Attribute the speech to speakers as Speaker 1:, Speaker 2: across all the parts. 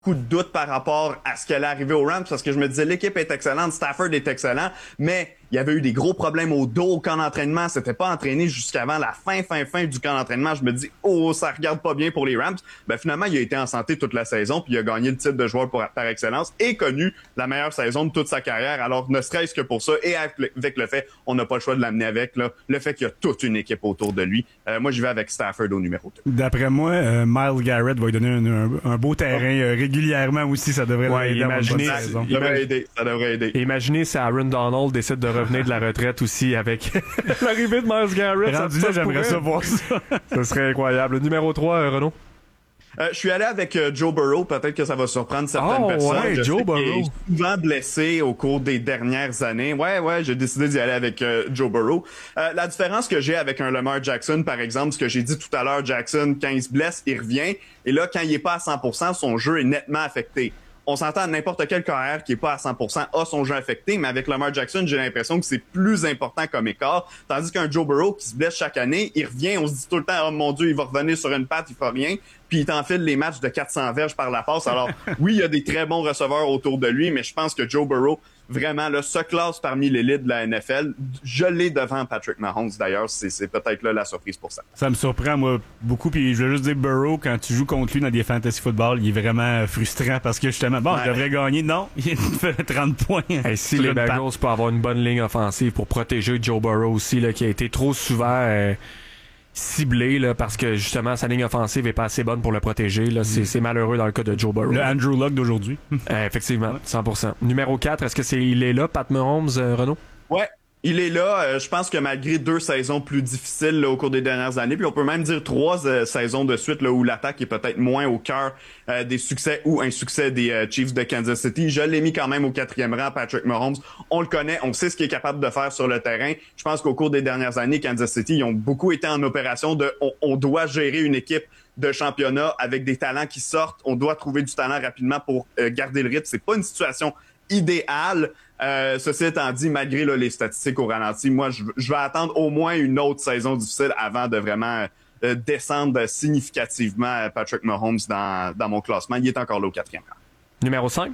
Speaker 1: de doute par rapport à ce qui allait arriver aux Rams parce que je me disais l'équipe est excellente, Stafford est excellent, mais il y avait eu des gros problèmes au dos au camp d'entraînement, c'était pas entraîné jusqu'avant la fin du camp d'entraînement. Je me dis ça regarde pas bien pour les Rams. Ben finalement, il a été en santé toute la saison puis il a gagné le titre de joueur par excellence et connu la meilleure saison de toute sa carrière. Alors ne serait-ce que pour ça et avec le fait on n'a pas le choix de l'amener avec là, le fait qu'il y a toute une équipe autour de lui. Moi je vais avec Stafford au numéro 2.
Speaker 2: D'après moi, Myles Garrett va lui donner un beau terrain régulièrement aussi, ça devrait l'aider.
Speaker 1: Ça devrait aider.
Speaker 3: Imaginez si Aaron Donald décide de revenir de la retraite aussi avec l'arrivée de Myles Garrett.
Speaker 2: J'aimerais ça voir ça.
Speaker 3: Ce serait incroyable. Numéro 3, Renaud.
Speaker 1: Je suis allé avec Joe Burrow. Peut-être que ça va surprendre certaines personnes.
Speaker 3: Ouais, Joe Burrow.
Speaker 1: Il est souvent blessé au cours des dernières années. Ouais, j'ai décidé d'y aller avec Joe Burrow. La différence que j'ai avec un Lamar Jackson, par exemple, ce que j'ai dit tout à l'heure, Jackson, quand il se blesse, il revient. Et là, quand il est pas à 100%, son jeu est nettement affecté. On s'entend à n'importe quel carrière qui est pas à 100% a son jeu affecté, mais avec Lamar Jackson, j'ai l'impression que c'est plus important comme écart. Tandis qu'un Joe Burrow qui se blesse chaque année, il revient, on se dit tout le temps, oh mon Dieu, il va revenir sur une patte, il fera rien. Puis il t'enfile les matchs de 400 verges par la passe. Alors, oui, il y a des très bons receveurs autour de lui, mais je pense que Joe Burrow, vraiment, là, se classe parmi l'élite de la NFL. Je l'ai devant Patrick Mahomes, d'ailleurs. C'est peut-être là la surprise pour ça.
Speaker 2: Ça me surprend, moi, beaucoup. Puis je veux juste dire, Burrow, quand tu joues contre lui dans des fantasy football, il est vraiment frustrant parce que justement, je devrais gagner. Non, il fait 30 points.
Speaker 3: Et si les Bengals peuvent avoir une bonne ligne offensive pour protéger Joe Burrow aussi, là, qui a été trop souvent ciblé là, parce que justement sa ligne offensive est pas assez bonne pour le protéger. Là. C'est malheureux dans le cas de Joe Burrow.
Speaker 2: Le Andrew Luck d'aujourd'hui.
Speaker 3: Effectivement, 100%. Numéro 4, est-ce que il est là, Pat Mahomes, Renaud?
Speaker 1: Ouais. Il est là, je pense que malgré 2 saisons plus difficiles là, au cours des dernières années, puis on peut même dire 3 saisons de suite là, où l'attaque est peut-être moins au cœur des succès ou insuccès des Chiefs de Kansas City. Je l'ai mis quand même au 4e rang, Patrick Mahomes. On le connaît, on sait ce qu'il est capable de faire sur le terrain. Je pense qu'au cours des dernières années, Kansas City, ils ont beaucoup été en opération de on doit gérer une équipe de championnat avec des talents qui sortent. On doit trouver du talent rapidement pour garder le rythme. C'est pas une situation idéale. Ceci étant dit, malgré là, les statistiques au ralenti, moi, je vais attendre au moins une autre saison difficile avant de vraiment descendre significativement Patrick Mahomes dans mon classement. Il est encore là au 4e rang.
Speaker 3: Numéro 5?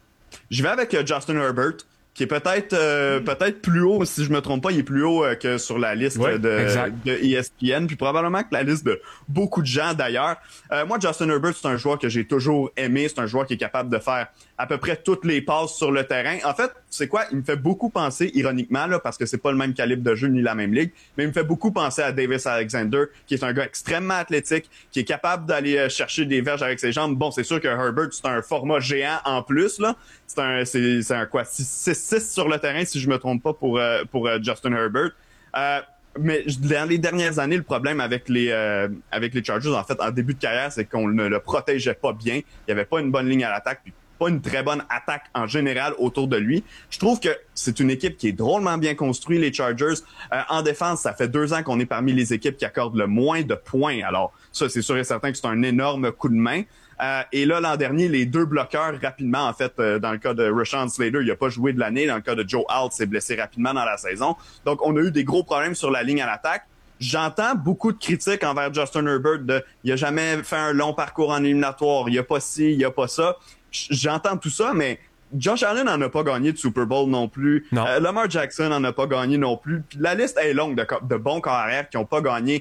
Speaker 1: Je vais avec Justin Herbert, qui est peut-être plus haut, si je me trompe pas, il est plus haut que sur la liste de ESPN, puis probablement que la liste de beaucoup de gens d'ailleurs. Moi, Justin Herbert, c'est un joueur que j'ai toujours aimé, c'est un joueur qui est capable de faire à peu près toutes les passes sur le terrain. En fait, c'est quoi? Il me fait beaucoup penser, ironiquement, là, parce que c'est pas le même calibre de jeu ni la même ligue, mais il me fait beaucoup penser à Davis Alexander, qui est un gars extrêmement athlétique, qui est capable d'aller chercher des verges avec ses jambes. Bon, c'est sûr que Herbert, c'est un format géant en plus, là. C'est un quoi? 6 sur le terrain, si je me trompe pas, pour Justin Herbert. Mais dans les dernières années, le problème avec les Chargers, en fait, en début de carrière, c'est qu'on ne le protégeait pas bien. Il y avait pas une bonne ligne à l'attaque, puis pas une très bonne attaque en général autour de lui. Je trouve que c'est une équipe qui est drôlement bien construite, les Chargers. En défense, ça fait 2 ans qu'on est parmi les équipes qui accordent le moins de points. Alors, ça, c'est sûr et certain que c'est un énorme coup de main. Et là, l'an dernier, les 2 bloqueurs, rapidement, en fait, dans le cas de Rashawn Slater, il a pas joué de l'année. Dans le cas de Joe Alt, s'est blessé rapidement dans la saison. Donc, on a eu des gros problèmes sur la ligne à l'attaque. J'entends beaucoup de critiques envers Justin Herbert il a jamais fait un long parcours en éliminatoire, il y a pas ci, il y a pas ça. J'entends tout ça, mais Josh Allen n'en a pas gagné de Super Bowl non plus. Lamar Jackson n'en a pas gagné non plus. Puis la liste est longue de bons carrières qui n'ont pas gagné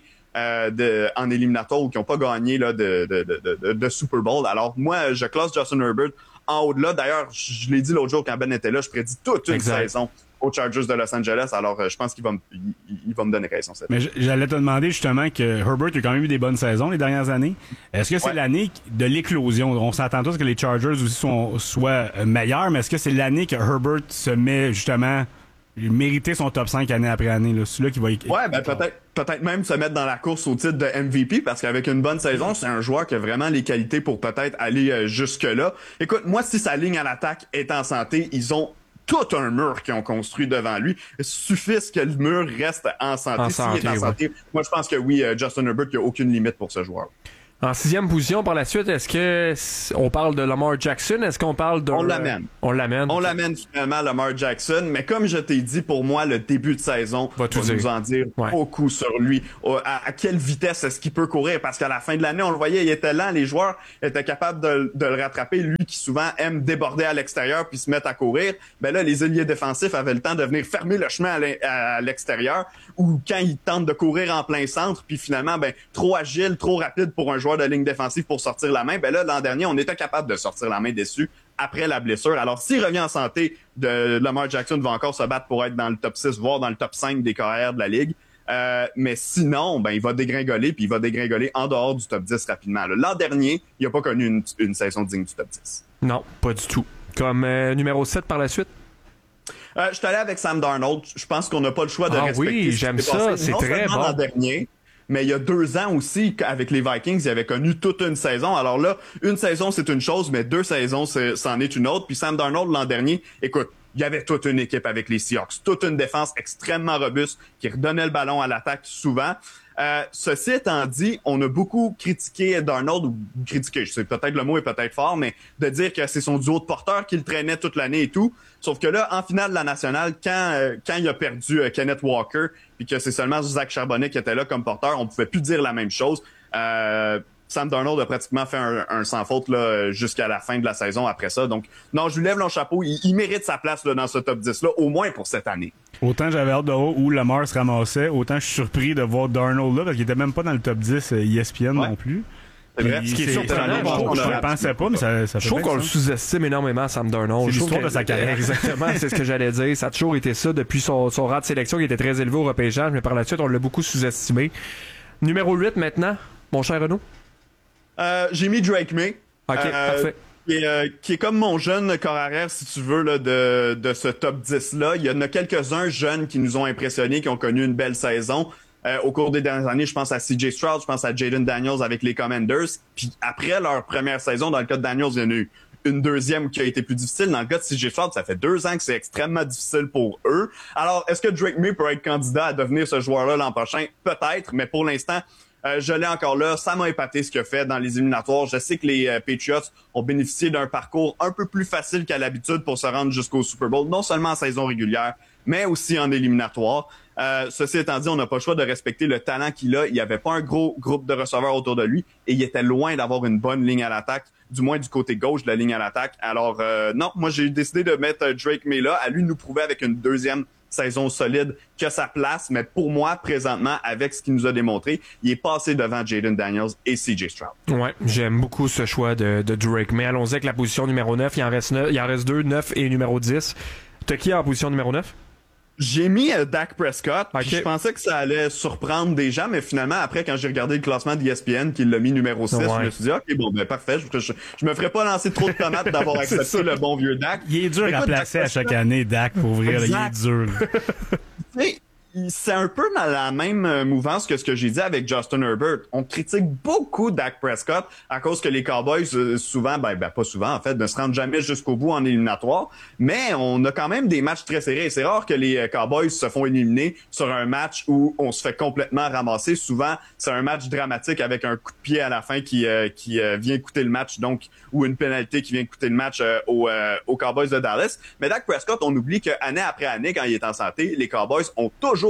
Speaker 1: en éliminatoire ou qui n'ont pas gagné là, de Super Bowl. Alors moi, je classe Justin Herbert en haut de là. D'ailleurs, je l'ai dit l'autre jour quand Ben était là, je prédis toute une saison aux Chargers de Los Angeles. Alors, je pense qu'il va me donner raison.
Speaker 2: Mais j'allais te demander justement que Herbert a quand même eu des bonnes saisons les dernières années. Est-ce que c'est l'année de l'éclosion? On s'entend tous que les Chargers aussi soient meilleurs, mais est-ce que c'est l'année que Herbert se met justement mériter son top 5 année après année? Là, celui-là qui va
Speaker 1: peut-être même se mettre dans la course au titre de MVP, parce qu'avec une bonne saison, c'est un joueur qui a vraiment les qualités pour peut-être aller jusque-là. Écoute, moi, si sa ligne à l'attaque est en santé, ils ont tout un mur qu'ils ont construit devant lui. Il suffit que le mur reste en santé. S'il est en santé, moi, je pense que oui, Justin Herbert, il n'y a aucune limite pour ce joueur.
Speaker 3: En 6e position, par la suite, est-ce que on parle de Lamar Jackson? Est-ce qu'on parle de...
Speaker 1: On l'amène.
Speaker 3: On l'amène.
Speaker 1: On l'amène finalement, Lamar Jackson. Mais comme je t'ai dit, pour moi, le début de saison va nous en dire beaucoup sur lui. À quelle vitesse est-ce qu'il peut courir? Parce qu'à la fin de l'année, on le voyait, il était lent. Les joueurs étaient capables de le rattraper. Lui qui souvent aime déborder à l'extérieur puis se mettre à courir. Ben là, les ailiers défensifs avaient le temps de venir fermer le chemin à l'extérieur. Ou quand ils tentent de courir en plein centre, puis finalement, ben trop agile, trop rapide pour un joueur de ligne défensive pour sortir la main, ben là, l'an dernier, on était capable de sortir la main dessus après la blessure. Alors, s'il revient en santé, Lamar Jackson va encore se battre pour être dans le top 6, voire dans le top 5 des carrières de la Ligue. Mais sinon, ben il va dégringoler, puis il va dégringoler en dehors du top 10 rapidement. L'an dernier, il n'a pas connu une saison digne du top 10.
Speaker 3: Non, pas du tout. Comme numéro 7 par la suite?
Speaker 1: Je suis allé avec Sam Darnold. Je pense qu'on n'a pas le choix de respecter.
Speaker 3: Oui, j'aime ça. C'est très bon.
Speaker 1: L'an dernier, mais il y a 2 ans aussi, avec les Vikings, il avait connu toute une saison. Alors là, une saison, c'est une chose, mais 2 saisons, c'en est une autre. Puis Sam Darnold, l'an dernier, écoute, il y avait toute une équipe avec les Seahawks, toute une défense extrêmement robuste qui redonnait le ballon à l'attaque souvent. Ceci étant dit, on a beaucoup critiqué Darnold, ou critiqué, je sais peut-être le mot est peut-être fort, mais de dire que c'est son duo de porteurs qui le traînait toute l'année et tout. Sauf que là, en finale de la nationale, quand il a perdu Kenneth Walker, puis que c'est seulement Zach Charbonnet qui était là comme porteur, on pouvait plus dire la même chose. Sam Darnold a pratiquement fait un sans faute là, jusqu'à la fin de la saison après ça. Donc, non, je lui lève mon chapeau. Il mérite sa place là, dans ce top 10-là, au moins pour cette année.
Speaker 2: Autant j'avais hâte de voir où Lamar se ramassait, autant je suis surpris de voir Darnold là, parce qu'il était même pas dans le top 10 ESPN non plus.
Speaker 1: C'est vrai.
Speaker 2: Ce qui est surprenant, je ne pensais pas, mais ça
Speaker 3: je trouve qu'on le sous-estime énormément, Sam Darnold.
Speaker 2: C'est l'histoire de sa carrière.
Speaker 3: Exactement, c'est ce que j'allais dire. Ça a toujours été ça depuis son rang de sélection qui était très élevé au repêchage, mais par la suite, on l'a beaucoup sous-estimé. Numéro 8 maintenant, mon cher Renaud.
Speaker 1: J'ai mis Drake May.
Speaker 3: OK, parfait.
Speaker 1: Qui est comme mon jeune corps arrière, si tu veux, là, de ce top 10-là. Il y en a quelques-uns jeunes qui nous ont impressionnés, qui ont connu une belle saison. Au cours des dernières années, je pense à CJ Stroud, je pense à Jaden Daniels avec les Commanders. Puis après leur première saison, dans le cas de Daniels, il y en a eu une deuxième qui a été plus difficile. Dans le cas de CJ Stroud, ça fait 2 ans que c'est extrêmement difficile pour eux. Alors, est-ce que Drake May peut être candidat à devenir ce joueur-là l'an prochain? Peut-être, mais pour l'instant, je l'ai encore là. Ça m'a épaté ce qu'il a fait dans les éliminatoires. Je sais que les Patriots ont bénéficié d'un parcours un peu plus facile qu'à l'habitude pour se rendre jusqu'au Super Bowl, non seulement en saison régulière, mais aussi en éliminatoire. Ceci étant dit, on n'a pas le choix de respecter le talent qu'il a. Il n'y avait pas un gros groupe de receveurs autour de lui et il était loin d'avoir une bonne ligne à l'attaque, du moins du côté gauche de la ligne à l'attaque. Alors non, moi j'ai décidé de mettre Drake May là, à lui de nous prouver avec une deuxième saison solide que sa place, mais pour moi, présentement, avec ce qu'il nous a démontré, il est passé devant Jaden Daniels et CJ Stroud.
Speaker 3: Ouais, j'aime beaucoup ce choix de Drake May. Allons-y avec la position numéro 9. Il en reste 2, 9 et numéro 10. T'as qui en position numéro 9?
Speaker 1: J'ai mis Dak Prescott.
Speaker 3: Okay.
Speaker 1: Je pensais que ça allait surprendre des gens, mais finalement, après, quand j'ai regardé le classement d'ESPN qui l'a mis numéro 6, je me suis dit, OK, bon, ben parfait. Je me ferais pas lancer trop de tomates d'avoir accepté le bon vieux Dak.
Speaker 2: Il est dur à placer à chaque année, Dak, pour ouvrir. Il est dur.
Speaker 1: C'est un peu dans la même mouvance que ce que j'ai dit avec Justin Herbert. On critique beaucoup Dak Prescott à cause que les Cowboys, souvent, ben pas souvent en fait, ne se rendent jamais jusqu'au bout en éliminatoire. Mais on a quand même des matchs très serrés. C'est rare que les Cowboys se font éliminer sur un match où on se fait complètement ramasser. Souvent, c'est un match dramatique avec un coup de pied à la fin qui vient coûter le match, donc ou une pénalité qui vient coûter le match aux Cowboys de Dallas. Mais Dak Prescott, on oublie que année après année, quand il est en santé, les Cowboys ont toujours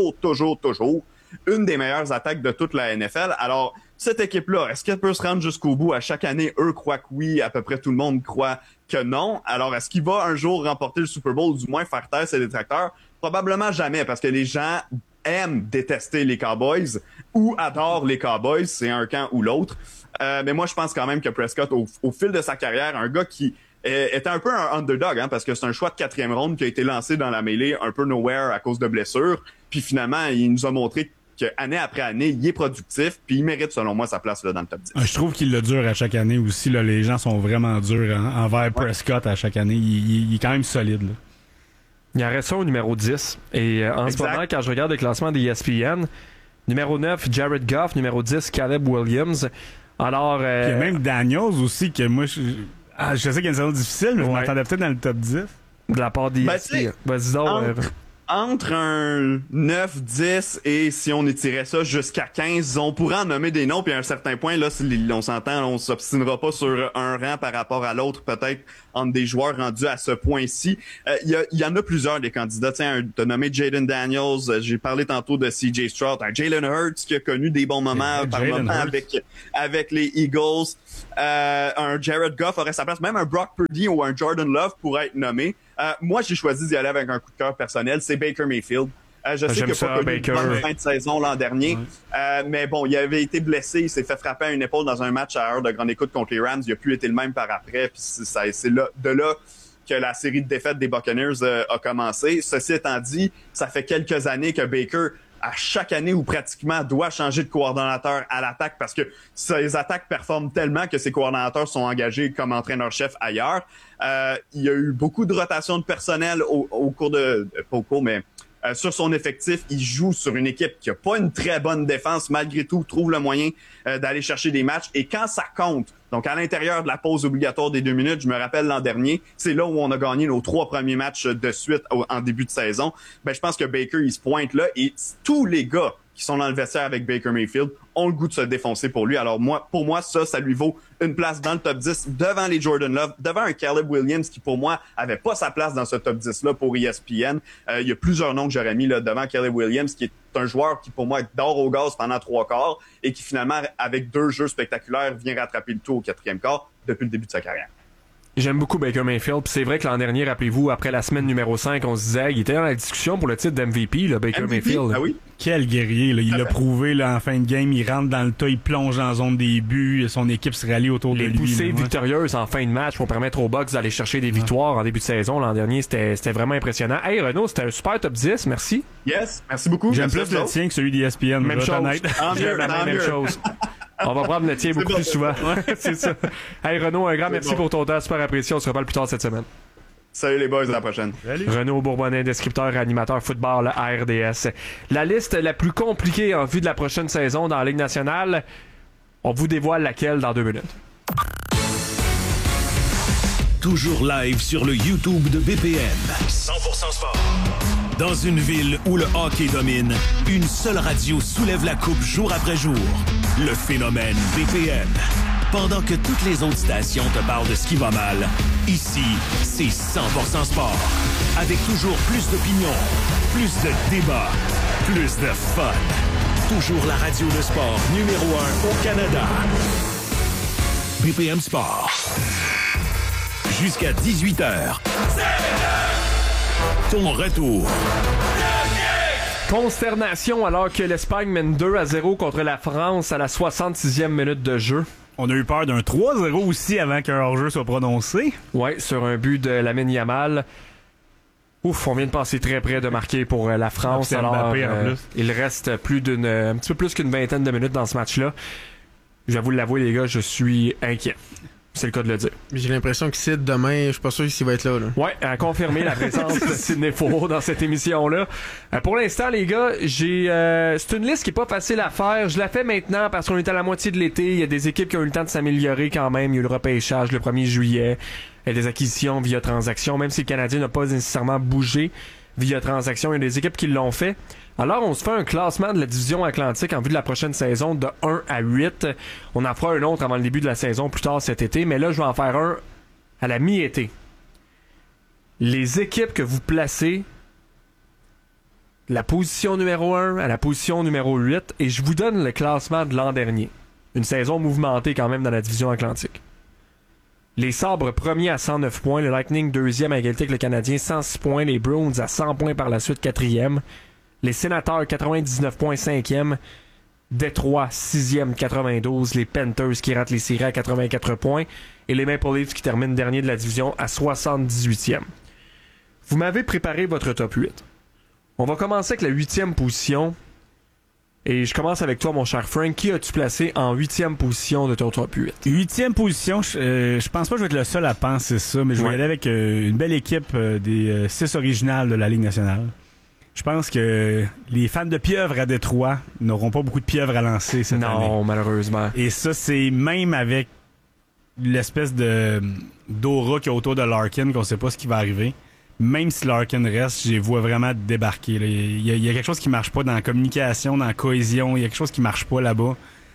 Speaker 1: une des meilleures attaques de toute la NFL. Alors, cette équipe-là, est-ce qu'elle peut se rendre jusqu'au bout? À chaque année, eux croient que oui, à peu près tout le monde croit que non. Alors, est-ce qu'il va un jour remporter le Super Bowl, ou du moins faire taire ses détracteurs? Probablement jamais, parce que les gens aiment détester les Cowboys ou adorent les Cowboys, c'est un camp ou l'autre. Mais moi, je pense quand même que Prescott, au fil de sa carrière, un gars qui était un peu un underdog, parce que c'est un choix de 4e ronde qui a été lancé dans la mêlée un peu nowhere à cause de blessures. Puis finalement, il nous a montré qu'année après année, il est productif, puis il mérite, selon moi, sa place là, dans le top 10.
Speaker 2: Je trouve qu'il le dure à chaque année aussi. Là, les gens sont vraiment durs envers Prescott à chaque année. Il est quand même solide. Là.
Speaker 3: Il en reste un au numéro 10. Et en ce moment, quand je regarde le classement des ESPN, numéro 9, Jared Goff, numéro 10, Caleb Williams. Alors,
Speaker 2: il y a même Daniels aussi, que moi, je sais qu'il y a une saison difficile, mais je m'attendais peut-être dans le top 10.
Speaker 3: De la part des ESPN. Vas-y donc.
Speaker 1: entre un 9, 10 et si on étirait ça jusqu'à 15, on pourrait en nommer des noms, puis à un certain point, là, on s'entend, on s'obstinera pas sur un rang par rapport à l'autre, peut-être entre des joueurs rendus à ce point-ci. Il y en a plusieurs des candidats. Tiens, t'as nommé Jaden Daniels, j'ai parlé tantôt de CJ Stroud, un Jalen Hurts qui a connu des bons moments par moment avec les Eagles. Un Jared Goff aurait sa place, même un Brock Purdy ou un Jordan Love pourrait être nommé. Moi, j'ai choisi d'y aller avec un coup de cœur personnel, c'est Baker Mayfield. Je sais qu'il n'a pas connu une bonne fin de saison l'an dernier, mais bon, il avait été blessé, il s'est fait frapper à une épaule dans un match à heure de grande écoute contre les Rams, il n'a plus été le même par après, puis c'est de là que la série de défaites des Buccaneers a commencé. Ceci étant dit, ça fait quelques années que Baker, à chaque année où pratiquement doit changer de coordonnateur à l'attaque parce que ses attaques performent tellement que ses coordonnateurs sont engagés comme entraîneur-chef ailleurs. Il y a eu beaucoup de rotation de personnel au cours de... Pas au cours, mais sur son effectif. Il joue sur une équipe qui a pas une très bonne défense. Malgré tout, trouve le moyen d'aller chercher des matchs. Et quand ça compte, donc à l'intérieur de la pause obligatoire des 2 minutes, je me rappelle l'an dernier, c'est là où on a gagné nos 3 premiers matchs de suite en début de saison. Ben, je pense que Baker, il se pointe là et tous les gars qui sont dans le vestiaire avec Baker Mayfield ont le goût de se défoncer pour lui. Alors pour moi, ça lui vaut une place dans le top 10 devant les Jordan Love, devant un Caleb Williams qui, pour moi, avait pas sa place dans ce top 10-là pour ESPN. Il y a plusieurs noms que j'aurais mis là devant Caleb Williams, qui est un joueur qui, pour moi, dort au gaz pendant 3 quarts et qui, finalement, avec 2 jeux spectaculaires, vient rattraper le tout au 4e quart depuis le début de sa carrière.
Speaker 3: J'aime beaucoup Baker Mayfield. Puis c'est vrai que l'an dernier, rappelez-vous, après la semaine numéro 5, on se disait, il était dans la discussion pour le titre d'MVP, là, Baker Mayfield.
Speaker 1: Ah oui?
Speaker 2: Quel guerrier, là. Il l'a prouvé là, en fin de game. Il rentre dans le tas, il plonge dans la zone des buts. Son équipe se rallie autour de lui.
Speaker 3: Les poussées victorieuses en fin de match pour permettre aux Bucks d'aller chercher des victoires en début de saison. L'an dernier, c'était vraiment impressionnant. Hey Renaud, c'était un super top 10. Merci.
Speaker 1: Yes, merci beaucoup.
Speaker 2: J'aime plus le tien que celui d'ESPN.
Speaker 3: Même chose.
Speaker 1: Même
Speaker 3: chose. On va prendre le tien beaucoup plus souvent. C'est ça. Hey Renaud, un grand merci pour ton temps. Super apprécié. On se reparle plus tard cette semaine.
Speaker 1: Salut les boys, à la prochaine.
Speaker 2: Salut.
Speaker 3: Renaud Bourbonnais, descripteur et animateur football à RDS. La liste la plus compliquée en vue de la prochaine saison dans la Ligue nationale, on vous dévoile laquelle dans 2 minutes.
Speaker 4: Toujours live sur le YouTube de BPM.
Speaker 5: 100% sport.
Speaker 4: Dans une ville où le hockey domine, une seule radio soulève la coupe jour après jour. Le phénomène BPM. Pendant que toutes les autres stations te parlent de ce qui va mal, ici, c'est 100% sport. Avec toujours plus d'opinions, plus de débats, plus de fun. Toujours la radio de sport numéro 1 au Canada. BPM Sport. Jusqu'à 18h. Ton retour.
Speaker 3: Consternation alors que l'Espagne mène 2-0 contre la France à la 66e minute de jeu.
Speaker 2: On a eu peur d'un 3-0 aussi avant qu'un hors-jeu soit prononcé.
Speaker 3: Ouais, sur un but de Lamine Yamal. Ouf, on vient de passer très près de marquer pour la France. Alors,
Speaker 2: Mbappé, en plus.
Speaker 3: Il reste un petit peu plus qu'une vingtaine de minutes dans ce match-là. Je vais vous l'avouer, les gars, je suis inquiet. C'est le cas de le dire.
Speaker 6: J'ai l'impression que Sid, demain, je suis pas sûr s'il va être là.
Speaker 3: Ouais, à confirmer la présence de Sidney Faux dans cette émission-là. Pour l'instant, les gars, c'est une liste qui est pas facile à faire. Je la fais maintenant parce qu'on est à la moitié de l'été. Il y a des équipes qui ont eu le temps de s'améliorer quand même. Il y a eu le repêchage le 1er juillet. Il y a des acquisitions via transaction. Même si le Canadien n'a pas nécessairement bougé via transaction, il y a des équipes qui l'ont fait. Alors, on se fait un classement de la division Atlantique en vue de la prochaine saison de 1 à 8. On en fera un autre avant le début de la saison plus tard cet été, mais là, je vais en faire un à la mi-été. Les équipes que vous placez de la position numéro 1 à la position numéro 8, et je vous donne le classement de l'an dernier. Une saison mouvementée quand même dans la division Atlantique. Les Sabres premiers à 109 points, le Lightning deuxième à égalité avec le Canadien 106 points, les Bruins à 100 points par la suite quatrième. Les Sénateurs, 99 points, 5e. Détroit, 6e, 92. Les Panthers qui ratent les séries à 84 points. Et les Maple Leafs qui terminent dernier de la division à 78e. Vous m'avez préparé votre top 8. On va commencer avec la 8e position. Et je commence avec toi, mon cher Frank. Qui as-tu placé en 8e position de ton top 8?
Speaker 2: 8e position, je pense pas que je vais être le seul à penser ça, mais je vais y aller avec une belle équipe des 6 originales de la Ligue nationale. Je pense que les fans de pieuvre à Détroit n'auront pas beaucoup de pieuvre à lancer cette année.
Speaker 3: Non, malheureusement.
Speaker 2: Et ça, c'est même avec l'espèce d'aura qu'il y a autour de Larkin qu'on sait pas ce qui va arriver. même si Larkin reste, je les vois vraiment débarquer. Là. Il y a quelque chose qui marche pas dans la communication, dans la cohésion. Il y a quelque chose qui marche pas là-bas.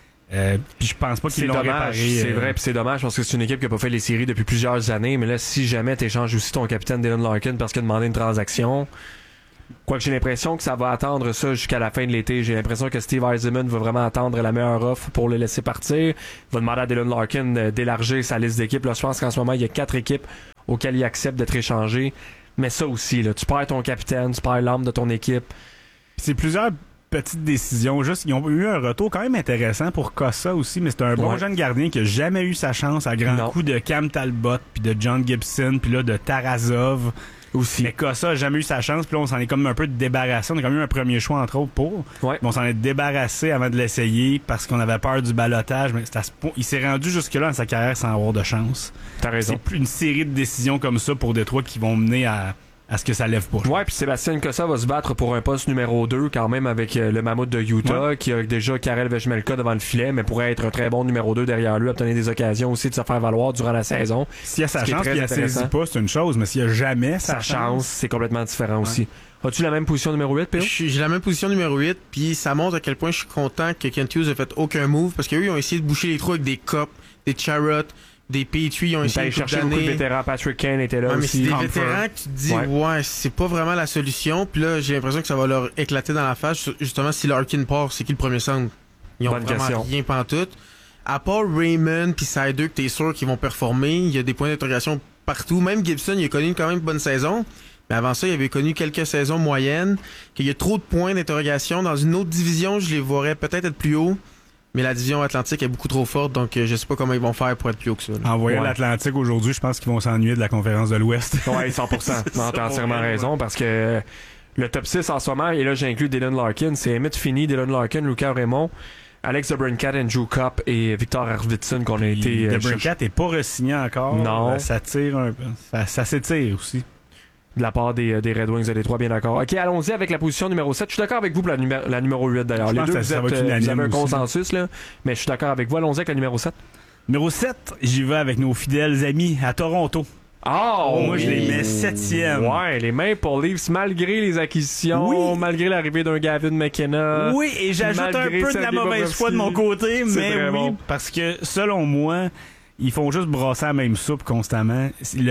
Speaker 2: Puis je pense pas qu'ils l'ont réparé.
Speaker 3: C'est vrai, puis c'est dommage parce que c'est une équipe qui a pas fait les séries depuis plusieurs années. Mais là, si jamais t'échanges aussi ton capitaine Dylan Larkin parce qu'il a demandé une transaction, quoique j'ai l'impression que ça va attendre ça jusqu'à la fin de l'été. J'ai l'impression que Steve Yzerman va vraiment attendre la meilleure offre pour le laisser partir. Il va demander à Dylan Larkin d'élargir sa liste d'équipes. Là, je pense qu'en ce moment, il y a 4 équipes auxquelles il accepte d'être échangé. Mais ça aussi, là, tu perds ton capitaine, tu perds l'âme de ton équipe.
Speaker 2: C'est plusieurs petites décisions. Juste, ils ont eu un retour quand même intéressant pour Cossa aussi, mais c'est un bon jeune gardien qui a jamais eu sa chance à grands coups de Cam Talbot, puis de John Gibson, puis là de Tarasov. Aussi. Mais Cossa a jamais eu sa chance, puis là on s'en est comme un peu débarrassé. On a quand même eu un premier choix entre autres pour. Ouais. Mais on s'en est débarrassé avant de l'essayer parce qu'on avait peur du balotage. Mais il s'est rendu jusque-là dans sa carrière sans avoir de chance.
Speaker 3: T'as raison.
Speaker 2: C'est plus une série de décisions comme ça pour Détroit qui vont mener à ce que ça lève pas.
Speaker 3: Ouais, puis Sébastien Cossa va se battre pour un poste numéro 2 quand même avec le Mammouth de Utah qui a déjà Karel Vejmelka devant le filet, mais pourrait être un très bon numéro 2 derrière lui, obtenir des occasions aussi de se faire valoir durant la saison.
Speaker 2: S'il a sa chance et il saisit pas, c'est une chose, mais s'il a jamais sa chance,
Speaker 3: c'est complètement différent aussi. As-tu la même position numéro 8, P.O.?
Speaker 6: J'ai la même position numéro 8, puis ça montre à quel point je suis content que Kent Hughes a fait aucun move, parce qu'eux, ils ont essayé de boucher les trous avec des Cup, des Charrot, des Petrie, ils ont essayé de
Speaker 3: chercher beaucoup de vétérans. Patrick Kane était là aussi.
Speaker 6: Mais c'est des vétérans que tu te dis, c'est pas vraiment la solution. Puis là, j'ai l'impression que ça va leur éclater dans la face. Justement, si Larkin part, c'est qui le premier centre? Ils ont vraiment rien pantoute. À part Raymond puis Sider, que t'es sûr qu'ils vont performer, il y a des points d'interrogation partout. Même Gibson, il a connu quand même une bonne saison. Mais avant ça, il avait connu quelques saisons moyennes. Qu'il y a trop de points d'interrogation. Dans une autre division, je les verrais peut-être être plus haut. Mais la division Atlantique est beaucoup trop forte, donc je sais pas comment ils vont faire pour être plus haut que ça.
Speaker 2: En voyant l'Atlantique aujourd'hui, je pense qu'ils vont s'ennuyer de la conférence de l'Ouest.
Speaker 3: Ouais, 100%. T'as entièrement raison, parce que le top 6 en ce moment, et là j'inclus Dylan Larkin, c'est Emmett Finney, Dylan Larkin, Lucas Raymond, Alex DeBrincat, Andrew Kopp et Victor Arvidsson qu'on a été...
Speaker 2: DeBrincat est pas re-signé encore.
Speaker 3: Non.
Speaker 2: Ça tire un peu. Ça s'étire aussi.
Speaker 3: De la part des Red Wings de Détroit, bien d'accord. OK, allons-y avec la position numéro 7. Je suis d'accord avec vous pour la numéro 8 d'ailleurs. Les deux, vous avez un consensus, là, mais je suis d'accord avec vous. Allons-y avec la numéro 7.
Speaker 2: Numéro 7, j'y vais avec nos fidèles amis à Toronto. Moi, je les mets 7e.
Speaker 3: Ouais, les Maple Leafs, malgré les acquisitions, malgré l'arrivée d'un Gavin McKenna.
Speaker 2: Oui, et j'ajoute un peu de la mauvaise foi de mon côté, mais oui, bon. Parce que selon moi, ils font juste brasser la même soupe constamment.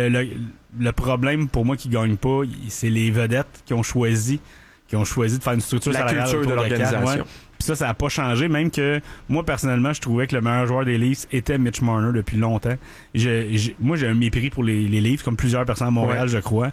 Speaker 2: Le problème pour moi qui gagne pas, c'est les vedettes qui ont choisi de faire une structure salariale autour de l'organisation. Puis ça n'a pas changé, même que moi personnellement, je trouvais que le meilleur joueur des Leafs était Mitch Marner depuis longtemps. Moi, j'ai un mépris pour les Leafs, comme plusieurs personnes à Montréal, je crois.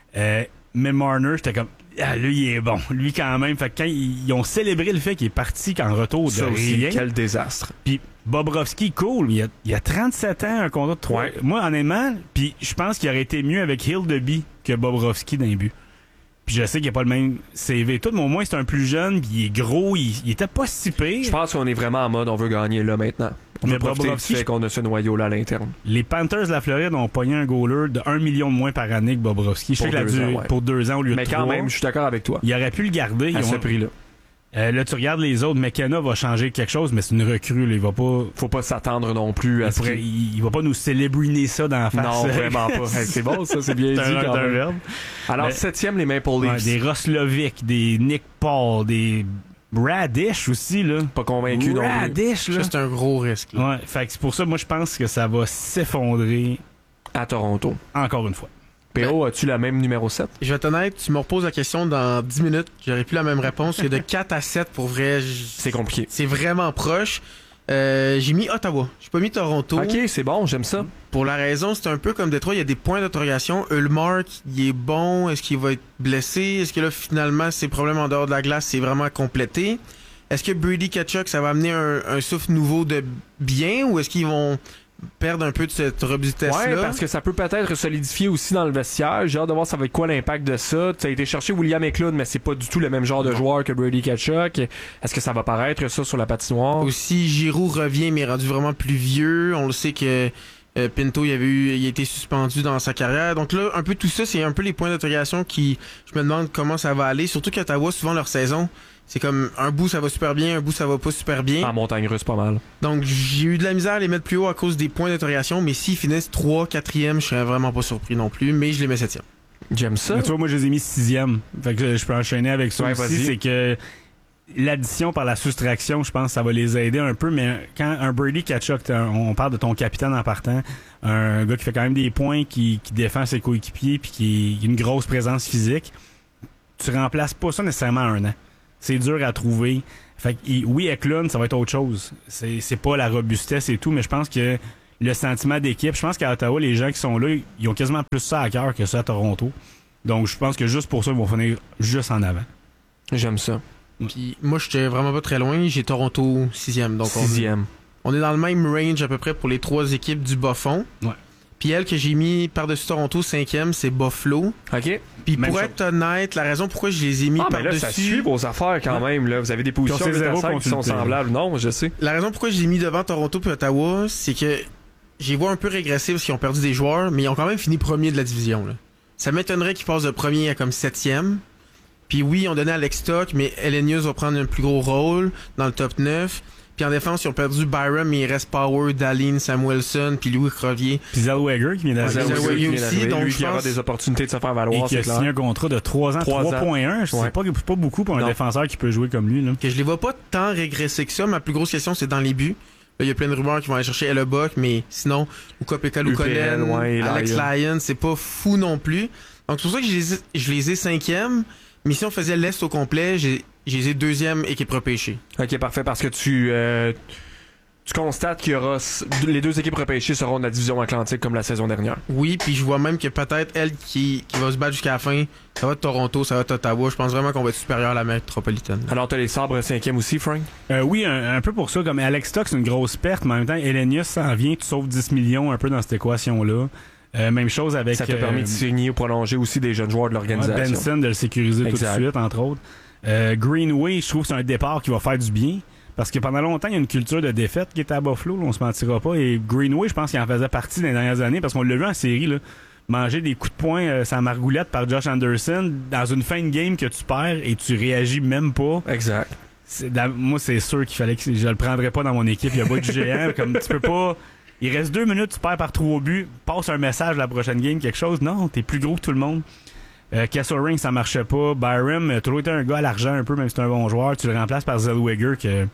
Speaker 2: Mais Marner, j'étais comme lui, il est bon. Lui, quand même. Fait que quand ils ont célébré le fait qu'il est parti qu'en retour de rien.
Speaker 3: Quel désastre.
Speaker 2: Puis Bobrovski, cool. Il a 37 ans, un contrat de 3. Ouais. Moi, honnêtement, puis je pense qu'il aurait été mieux avec Hildeby que Bobrovski d'un but. Puis je sais qu'il n'y a pas le même CV. Tout, mais au moins, c'est un plus jeune, puis il est gros, il était pas si pire.
Speaker 3: Je pense qu'on est vraiment en mode on veut gagner là maintenant. On veut profiter du fait qu'on a ce noyau-là à l'interne.
Speaker 2: Les Panthers de la Floride ont pogné un goaler de 1 million de moins par année que Bobrovski. Je sais qu'il a duré pour 2 ans au lieu de 3.
Speaker 3: Mais quand même, je suis d'accord avec toi.
Speaker 2: Il aurait pu le garder.
Speaker 3: À ce prix-là.
Speaker 2: Là, tu regardes les autres. McKenna va changer quelque chose, mais c'est une recrue. Là. Il va pas...
Speaker 3: Faut pas s'attendre non plus à ce
Speaker 2: il va pas nous célébriner ça dans la face.
Speaker 3: Non, vraiment pas. C'est bon, ça, c'est bien dit quand même. Alors, 7e, les Maple Leafs.
Speaker 2: Des Roslovic, des Nick Paul, des Radish aussi, là.
Speaker 3: Pas convaincu non plus.
Speaker 2: Radish, là.
Speaker 6: C'est un gros risque. Là.
Speaker 2: Ouais, fait que c'est pour ça, moi, je pense que ça va s'effondrer.
Speaker 3: À Toronto.
Speaker 2: Encore une fois.
Speaker 3: P.O., as-tu la même numéro 7?
Speaker 6: Je vais être honnête, tu me reposes la question dans 10 minutes. J'aurais plus la même réponse. Il y a de 4 à 7 pour vrai.
Speaker 3: C'est compliqué.
Speaker 6: C'est vraiment proche. J'ai mis Ottawa. J'ai pas mis Toronto.
Speaker 3: OK, c'est bon, j'aime ça.
Speaker 6: Pour la raison, c'est un peu comme Détroit, il y a des points d'interrogation. Ullmark, il est bon. Est-ce qu'il va être blessé? Est-ce que là, finalement, ses problèmes en dehors de la glace, c'est vraiment complété? Est-ce que Brady Tkachuk, ça va amener un souffle nouveau de bien? Ou est-ce qu'ils vont perdre un peu de cette robustesse-là?
Speaker 3: Ouais, parce que ça peut peut-être solidifier aussi dans le vestiaire. J'ai hâte de voir ça va être quoi l'impact de ça. Tu as été chercher William Eklund, mais c'est pas du tout le même genre de joueur que Brady Tkachuk. Est-ce que ça va paraître ça sur la patinoire?
Speaker 6: Aussi, Giroux revient, mais rendu vraiment plus vieux. On le sait que Pinto, il a été suspendu dans sa carrière. Donc là, un peu tout ça, c'est un peu les points d'interrogation qui, je me demande comment ça va aller. Surtout qu'Ottawa, souvent leur saison, c'est comme un bout ça va super bien, un bout ça va pas super bien.
Speaker 3: En montagne russe, pas mal.
Speaker 6: Donc j'ai eu de la misère à les mettre plus haut à cause des points d'interrogation, mais s'ils finissent 3, 4e, je serais vraiment pas surpris non plus, mais je les mets 7e.
Speaker 3: J'aime ça.
Speaker 2: Mais tu vois, moi, je les ai mis 6e. Fait que je peux enchaîner avec ça aussi.
Speaker 3: Vas-y.
Speaker 2: C'est que l'addition par la soustraction, je pense que ça va les aider un peu. Mais quand un Brady Tkachuk, on parle de ton capitaine en partant, un gars qui fait quand même des points, qui défend ses coéquipiers puis qui a une grosse présence physique, tu remplaces pas ça nécessairement en un an. C'est dur à trouver. Fait que, oui, Eklund, ça va être autre chose. C'est pas la robustesse et tout, mais je pense que le sentiment d'équipe, je pense qu'à Ottawa, les gens qui sont là, ils ont quasiment plus ça à cœur que ça à Toronto. Donc, je pense que juste pour ça, ils vont finir juste en avant.
Speaker 3: J'aime ça.
Speaker 6: Puis moi, j'étais vraiment pas très loin. J'ai Toronto 6e. Donc
Speaker 3: 6e.
Speaker 6: On est dans le même range à peu près pour les 3 équipes du bas fond.
Speaker 2: Ouais.
Speaker 6: Puis elle que j'ai mis par-dessus Toronto 5e, c'est Buffalo.
Speaker 3: OK.
Speaker 6: Puis pour être honnête, la raison pourquoi je les ai mis par-dessus...
Speaker 3: mais là, ça suit vos affaires quand même. Là. Vous avez des positions qui sont semblables. Non, je sais.
Speaker 6: La raison pourquoi je les ai mis devant Toronto puis Ottawa, c'est que j'y vois un peu régresser parce qu'ils ont perdu des joueurs, mais ils ont quand même fini premier de la division. Là. Ça m'étonnerait qu'ils passent de premier à comme 7e. Puis oui, ils ont donné Alex Stock, mais Elenius va prendre un plus gros rôle dans le top 9. Puis en défense, ils ont perdu Byram, mais il reste Power, Dahlin, Samuelson, puis Louis Crevier.
Speaker 2: Puis Zellweger qui vient d'arriver.
Speaker 6: Zellweger aussi, donc
Speaker 3: lui
Speaker 6: je
Speaker 3: qui aura
Speaker 6: pense...
Speaker 3: des opportunités de se faire valoir,
Speaker 2: et qui a signé un contrat de 3 ans, 3.1. C'est pas beaucoup pour un défenseur qui peut jouer comme lui. Là.
Speaker 6: Que je les vois pas tant régresser que ça. Ma plus grosse question, c'est dans les buts. Là, il y a plein de rumeurs qui vont aller chercher Hellebuck, mais sinon, Ukko-Pekka Luukkonen, Alex Lyon, c'est pas fou non plus. Donc c'est pour ça que je les ai 5e. Mais si on faisait l'Est au complet, je les ai 2e équipe repêchée.
Speaker 3: OK, parfait, parce que tu constates qu'il y aura... Les 2 équipes repêchées seront de la division Atlantique comme la saison dernière.
Speaker 6: Oui, puis je vois même que peut-être elle qui va se battre jusqu'à la fin, ça va être Toronto, ça va être Ottawa. Je pense vraiment qu'on va être supérieur à la métropolitaine.
Speaker 3: Alors, t'as les Sabres 5e aussi, Frank?
Speaker 2: Oui, un peu pour ça. Comme Alex Stock, c'est une grosse perte, mais en même temps, Elenius s'en vient, tu sauves 10 millions un peu dans cette équation-là. Même chose avec...
Speaker 3: Ça t'a permis de signer ou prolonger aussi des jeunes joueurs de l'organisation.
Speaker 2: Benson, de le sécuriser tout de suite, entre autres. Greenway, je trouve que c'est un départ qui va faire du bien. Parce que pendant longtemps, il y a une culture de défaite qui était à Buffalo, là, on se mentira pas. Et Greenway, je pense qu'il en faisait partie dans les dernières années, parce qu'on l'a vu en série, là, manger des coups de poing sans margoulette par Josh Anderson dans une fin de game que tu perds et tu réagis même pas.
Speaker 3: Exact.
Speaker 2: Moi, c'est sûr qu'il fallait que je le prendrais pas dans mon équipe. Il y a pas du géant. Comme tu peux pas... Il reste 2 minutes, tu perds par 3 buts, passe un message la prochaine game, quelque chose. Non, t'es plus gros que tout le monde. Kesselring, ça marchait pas. Byram a toujours été un gars à l'argent un peu, même si c'est un bon joueur. Tu le remplaces par Zellweger.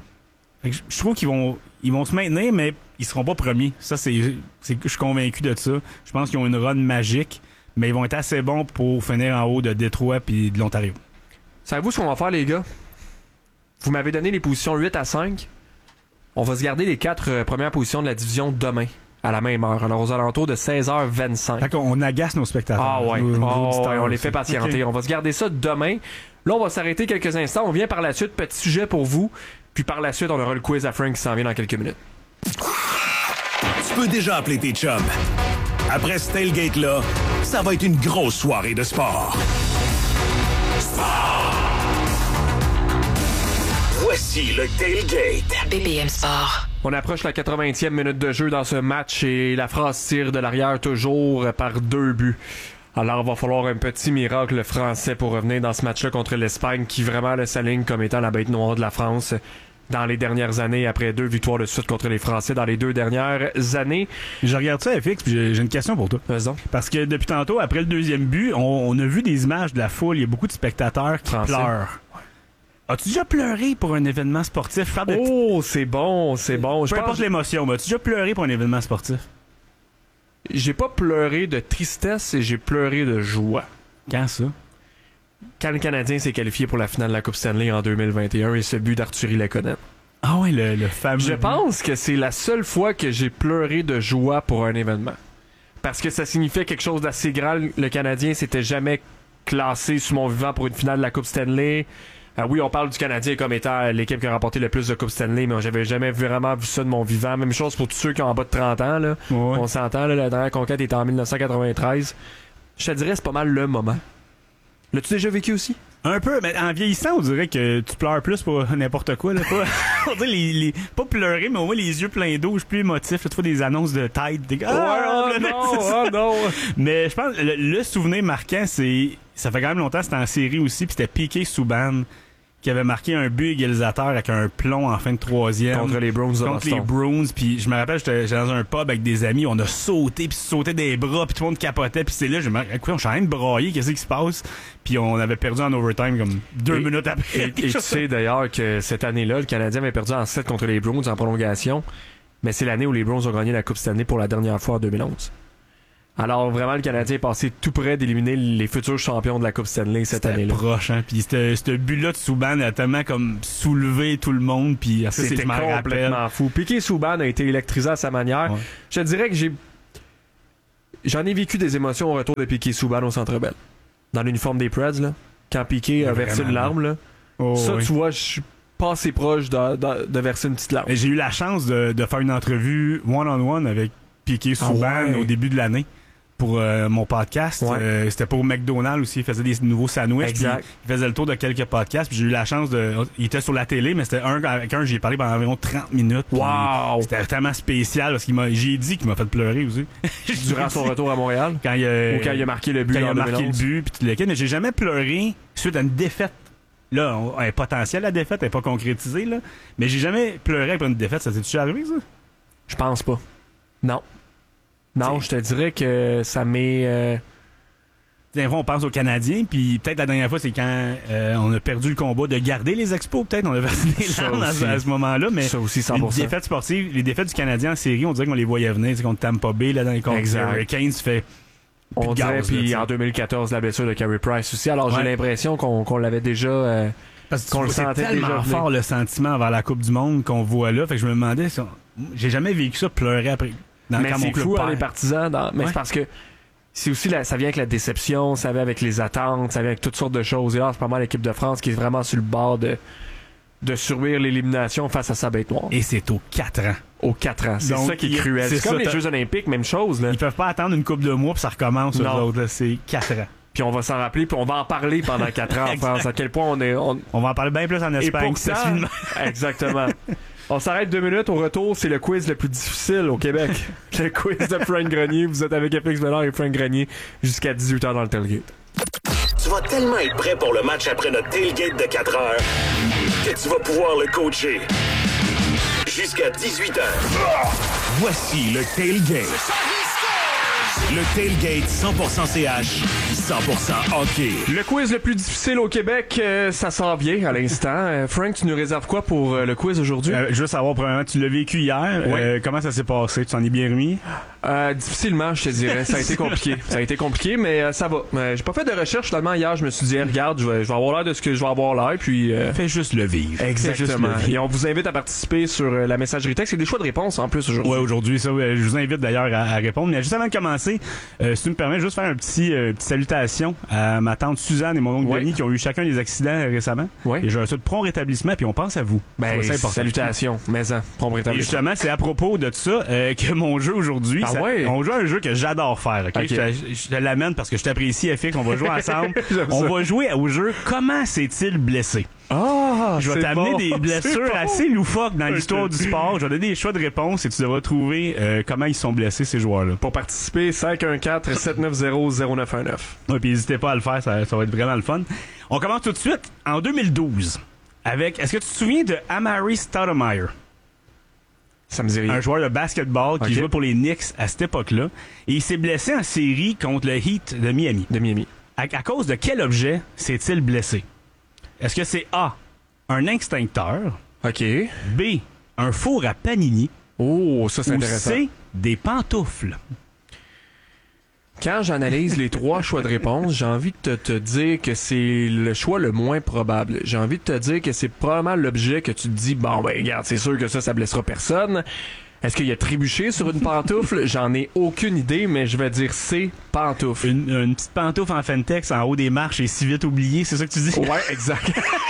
Speaker 2: Je trouve qu'ils vont se maintenir, mais ils seront pas premiers. Ça, je suis convaincu de ça. Je pense qu'ils ont une run magique, mais ils vont être assez bons pour finir en haut de Détroit puis de l'Ontario.
Speaker 3: Savez-vous ce qu'on va faire, les gars? Vous m'avez donné les positions 8 à 5. On va se garder les 4 premières positions de la division demain, à la même heure. Alors, aux alentours de 16h25.
Speaker 2: Fait qu'on agace nos spectateurs.
Speaker 3: Ah ouais, on les fait patienter. Okay. On va se garder ça demain. Là, on va s'arrêter quelques instants. On vient par la suite, petit sujet pour vous. Puis par la suite, on aura le quiz à Frank qui s'en vient dans quelques minutes.
Speaker 4: Tu peux déjà appeler tes chums. Après ce tailgate-là, ça va être une grosse soirée de sport. Voici le tailgate.
Speaker 5: BPM Sport.
Speaker 3: On approche la 80e minute de jeu dans ce match et la France tire de l'arrière toujours par 2 buts. Alors, il va falloir un petit miracle français pour revenir dans ce match-là contre l'Espagne qui vraiment s'aligne comme étant la bête noire de la France dans les dernières années après 2 victoires de suite contre les Français dans les 2 dernières années.
Speaker 2: Je regarde ça, FX, puis j'ai une question pour toi.
Speaker 3: Vas-y.
Speaker 2: Parce que depuis tantôt, après le 2e but, on a vu des images de la foule. Il y a beaucoup de spectateurs qui pleurent. As-tu déjà pleuré pour un événement sportif?
Speaker 3: Oh, c'est bon.
Speaker 2: Peu importe l'émotion, mais as-tu déjà pleuré pour un événement sportif?
Speaker 3: J'ai pas pleuré de tristesse et j'ai pleuré de joie.
Speaker 2: Quand ça?
Speaker 3: Quand le Canadien s'est qualifié pour la finale de la Coupe Stanley en 2021 et ce but d'Arthurie Lekonen.
Speaker 2: Ah ouais, le fameux.
Speaker 3: Je pense que c'est la seule fois que j'ai pleuré de joie pour un événement. Parce que ça signifiait quelque chose d'assez grand. Le Canadien s'était jamais classé sous mon vivant pour une finale de la Coupe Stanley. Oui, on parle du Canadien comme étant l'équipe qui a remporté le plus de Coupe Stanley, mais j'avais jamais vraiment vu ça de mon vivant. Même chose pour tous ceux qui ont en bas de 30 ans. Là. Ouais. On s'entend, là, la dernière conquête était en 1993. Je te dirais, c'est pas mal le moment. L'as-tu déjà vécu aussi?
Speaker 2: Un peu, mais en vieillissant, on dirait que tu pleures plus pour n'importe quoi. Là, pas, on dirait pas pleurer, mais au moins les yeux pleins d'eau, je suis plus émotif. Là, tu vois des annonces de Tide.
Speaker 3: Non.
Speaker 2: Mais je pense le souvenir marquant, c'est... Ça fait quand même longtemps, c'était en série aussi, puis c'était Piqué Subban qui avait marqué un but égalisateur avec un plomb en fin de troisième.
Speaker 3: Contre les Bruins de
Speaker 2: Boston. Contre les Bruins. Puis je me rappelle, j'étais dans un pub avec des amis, on a sauté, puis sauté des bras, puis tout le monde capotait. Puis c'est là, écoute, on est en train de brailler, qu'est-ce qui se passe? Puis on avait perdu en overtime comme 2 minutes après.
Speaker 3: Et tu sais d'ailleurs que cette année-là, le Canadien avait perdu en 7 contre les Bruins en prolongation. Mais c'est l'année où les Bruins ont gagné la Coupe Stanley pour la dernière fois en 2011. Alors vraiment, le Canadien est passé tout près d'éliminer les futurs champions de la Coupe Stanley cette année-là.
Speaker 2: C'était proche, hein. Puis ce but-là de Subban a tellement comme soulevé tout le monde. Puis
Speaker 3: c'était complètement fou. Piqué Subban a été électrisé à sa manière. Ouais. Je te dirais que j'en ai vécu des émotions au retour de Piqué Subban au Centre Bell. Dans l'uniforme des Preds, là. Quand Piqué a versé une larme, là. Oh, ça, oui. Tu vois, je suis pas assez proche de verser une petite larme.
Speaker 2: Et j'ai eu la chance de faire une entrevue one-on-one avec Piqué Subban au début de l'année. Pour mon podcast. Ouais. C'était pour McDonald's aussi. Il faisait des nouveaux sandwichs.
Speaker 3: Exact.
Speaker 2: Il faisait le tour de quelques podcasts. Puis j'ai eu la chance il était sur la télé, mais c'était avec un, j'ai parlé pendant environ 30 minutes.
Speaker 3: Wow!
Speaker 2: C'était tellement spécial parce j'ai dit qu'il m'a fait pleurer aussi.
Speaker 3: Durant son retour à Montréal? Ou quand il a marqué le but.
Speaker 2: Quand il a marqué le but, puis tout le kit. Mais j'ai jamais pleuré suite à une défaite. Là, elle est potentielle, la défaite. Elle est pas concrétisée, là. Mais j'ai jamais pleuré après une défaite. Ça t'est-tu arrivé, ça?
Speaker 3: Je pense pas. Non. Non, je te dirais que ça m'est...
Speaker 2: Des fois, on pense aux Canadiens, puis peut-être la dernière fois, c'est quand on a perdu le combat de garder les expos, peut-être, on a versé des larmes à ce moment-là, mais
Speaker 3: ça aussi, 100%.
Speaker 2: Les défaites sportives, les défaites du Canadien en série, on dirait qu'on les voyait venir, contre Tampa Bay, là, contre les Hurricanes, fait...
Speaker 3: On dirait, puis en 2014, la blessure de Carey Price aussi, alors j'ai l'impression qu'on l'avait déjà...
Speaker 2: Parce qu'on le sentait tellement fort, le sentiment vers la Coupe du Monde qu'on voit là, fait que je me demandais, j'ai jamais vécu ça, pleurer après...
Speaker 3: Mais c'est fou, les partisans. Mais c'est parce que c'est aussi ça vient avec la déception, ça vient avec les attentes, ça vient avec toutes sortes de choses. Et là, c'est pas mal l'équipe de France qui est vraiment sur le bord de subir l'élimination face à sa bête noire.
Speaker 2: Et c'est aux 4 ans.
Speaker 3: Aux 4 ans. C'est ça qui est cruel. C'est comme les Jeux Olympiques, même chose. Là.
Speaker 2: Ils peuvent pas attendre une couple de mois puis ça recommence eux autres. Là. C'est 4 ans.
Speaker 3: Puis on va s'en rappeler, puis on va en parler pendant 4 ans en France. À quel point on
Speaker 2: va en parler bien plus en Espagne.
Speaker 3: Et pour ça, exactement. On s'arrête 2 minutes. Au retour, c'est le quiz le plus difficile au Québec. Le quiz de Frank Grenier. Vous êtes avec FX Velar et Frank Grenier jusqu'à 18h dans le tailgate.
Speaker 5: Tu vas tellement être prêt pour le match après notre tailgate de 4 heures que tu vas pouvoir le coacher jusqu'à 18h.
Speaker 4: Voici le tailgate. Le tailgate 100% CH, 100% hockey.
Speaker 3: Le quiz le plus difficile au Québec, ça s'en vient à l'instant. Frank, tu nous réserves quoi pour le quiz aujourd'hui?
Speaker 2: Je veux savoir, premièrement, tu l'as vécu hier. Oui. Comment ça s'est passé? Tu t'en es bien remis?
Speaker 3: Difficilement, je te dirais. Ça a été compliqué. Ça a été compliqué, mais ça va. J'ai pas fait de recherche finalement hier. Je me suis dit, regarde, je vais avoir l'air de ce que je vais avoir l'air. Puis
Speaker 2: fais juste le vivre.
Speaker 3: Exactement. Et on vous invite à participer sur la messagerie texte. C'est des choix de réponse en plus aujourd'hui.
Speaker 2: Oui, aujourd'hui, ça. Je vous invite d'ailleurs à répondre. Mais juste avant de commencer, si tu me permets, juste faire une petite salutation à ma tante Suzanne et mon oncle Denis qui ont eu chacun des accidents récemment. Oui. Et je leur souhaite prompt rétablissement, puis on pense à vous.
Speaker 3: Ben, salutations. Mais prompt rétablissement.
Speaker 2: Et justement, c'est à propos de ça que mon jeu aujourd'hui, on joue à un jeu que j'adore faire. Okay? Je te l'amène parce que je t'apprécie, FX. On va jouer ensemble. On va jouer au jeu Comment s'est-il blessé? Je vais t'amener des blessures assez loufoques dans l'histoire du sport. Je vais donner des choix de réponse et tu devras trouver comment ils sont blessés, ces joueurs-là.
Speaker 3: Pour participer, 514-790-0919.
Speaker 2: Oui, puis n'hésitez pas à le faire, ça va être vraiment le fun. On commence tout de suite en 2012 avec, est-ce que tu te souviens de Amari Stoudemire?
Speaker 3: Ça me dit rien.
Speaker 2: Un joueur de basketball qui jouait pour les Knicks à cette époque-là. Et il s'est blessé en série contre le Heat de Miami. À cause de quel objet s'est-il blessé? Est-ce que c'est A, un extincteur?
Speaker 3: OK.
Speaker 2: B, un four à panini?
Speaker 3: Oh, ça c'est intéressant.
Speaker 2: Ou C, des pantoufles?
Speaker 3: Quand j'analyse les 3 choix de réponse, j'ai envie de te dire que c'est le choix le moins probable. J'ai envie de te dire que c'est probablement l'objet que tu te dis, bon, ben, regarde, c'est sûr que ça blessera personne. Est-ce qu'il a trébuché sur une pantoufle? J'en ai aucune idée, mais je vais dire C, pantoufle.
Speaker 2: Une petite pantoufle en Fentex en haut des marches et si vite oubliée, c'est ça que tu dis?
Speaker 3: Ouais, exact.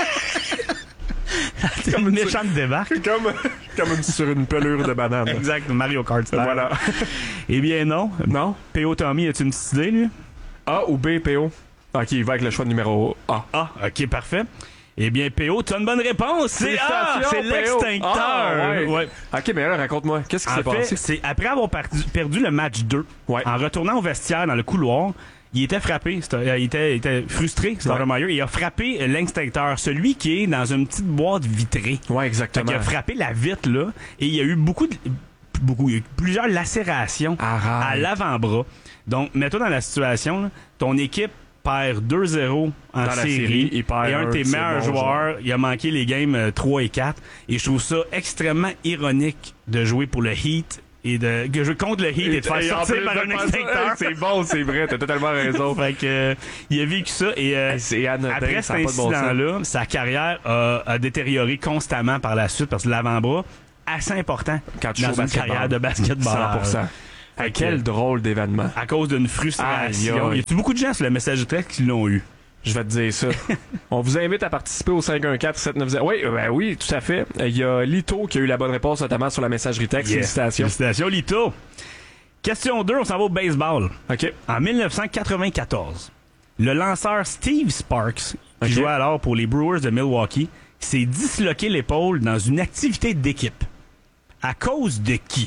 Speaker 2: Comme une méchante débarque.
Speaker 3: Comme sur une pelure de banane.
Speaker 2: Exact, Mario Kart.
Speaker 3: Voilà.
Speaker 2: Eh bien non.
Speaker 3: Non.
Speaker 2: P.O. Tommy, as-tu une petite idée, lui?
Speaker 3: A ou B, P.O.? Ok, il va avec le choix numéro A.
Speaker 2: A, ok, parfait. Eh bien, P.O., tu as une bonne réponse. C'est A, c'est l'extincteur.
Speaker 3: Ouais. Ok, mais alors, raconte-moi, qu'est-ce qui s'est passé?
Speaker 2: C'est après avoir perdu le match 2, en retournant au vestiaire dans le couloir, il était frappé, il était frustré, Stoudemire, et il a frappé l'instincteur, celui qui est dans une petite boîte vitrée.
Speaker 3: Ouais, exactement.
Speaker 2: Il a frappé la vitre, là, et il y a eu il y a eu plusieurs lacérations à l'avant-bras. Donc, mets-toi dans la situation, là, ton équipe perd 2-0 en série, et un de tes meilleurs joueurs, il a manqué les games 3 et 4, et je trouve ça extrêmement ironique de jouer pour le Heat et de jouer contre le Heat et de faire sortir par un extincteur.
Speaker 3: C'est bon, c'est vrai, t'as totalement raison.
Speaker 2: Fait que il a vécu ça et après cet incident-là, sa carrière a détérioré constamment par la suite parce que l'avant-bras assez important
Speaker 3: quand tu
Speaker 2: dans
Speaker 3: joues
Speaker 2: une carrière de basketball.
Speaker 3: 100%. Quel drôle d'événement.
Speaker 2: À cause d'une frustration. Il y a beaucoup de gens sur le message de texte qui l'ont eu.
Speaker 3: Je vais te dire ça. On vous invite à participer au 514-790. Oui, tout à fait. Il y a Lito qui a eu la bonne réponse, notamment sur la messagerie texte.
Speaker 2: Yeah.
Speaker 3: Félicitations.
Speaker 2: Félicitations, Lito. Question 2, on s'en va au baseball.
Speaker 3: OK.
Speaker 2: En 1994, le lanceur Steve Sparks, qui jouait alors pour les Brewers de Milwaukee, s'est disloqué l'épaule dans une activité d'équipe. À cause de qui?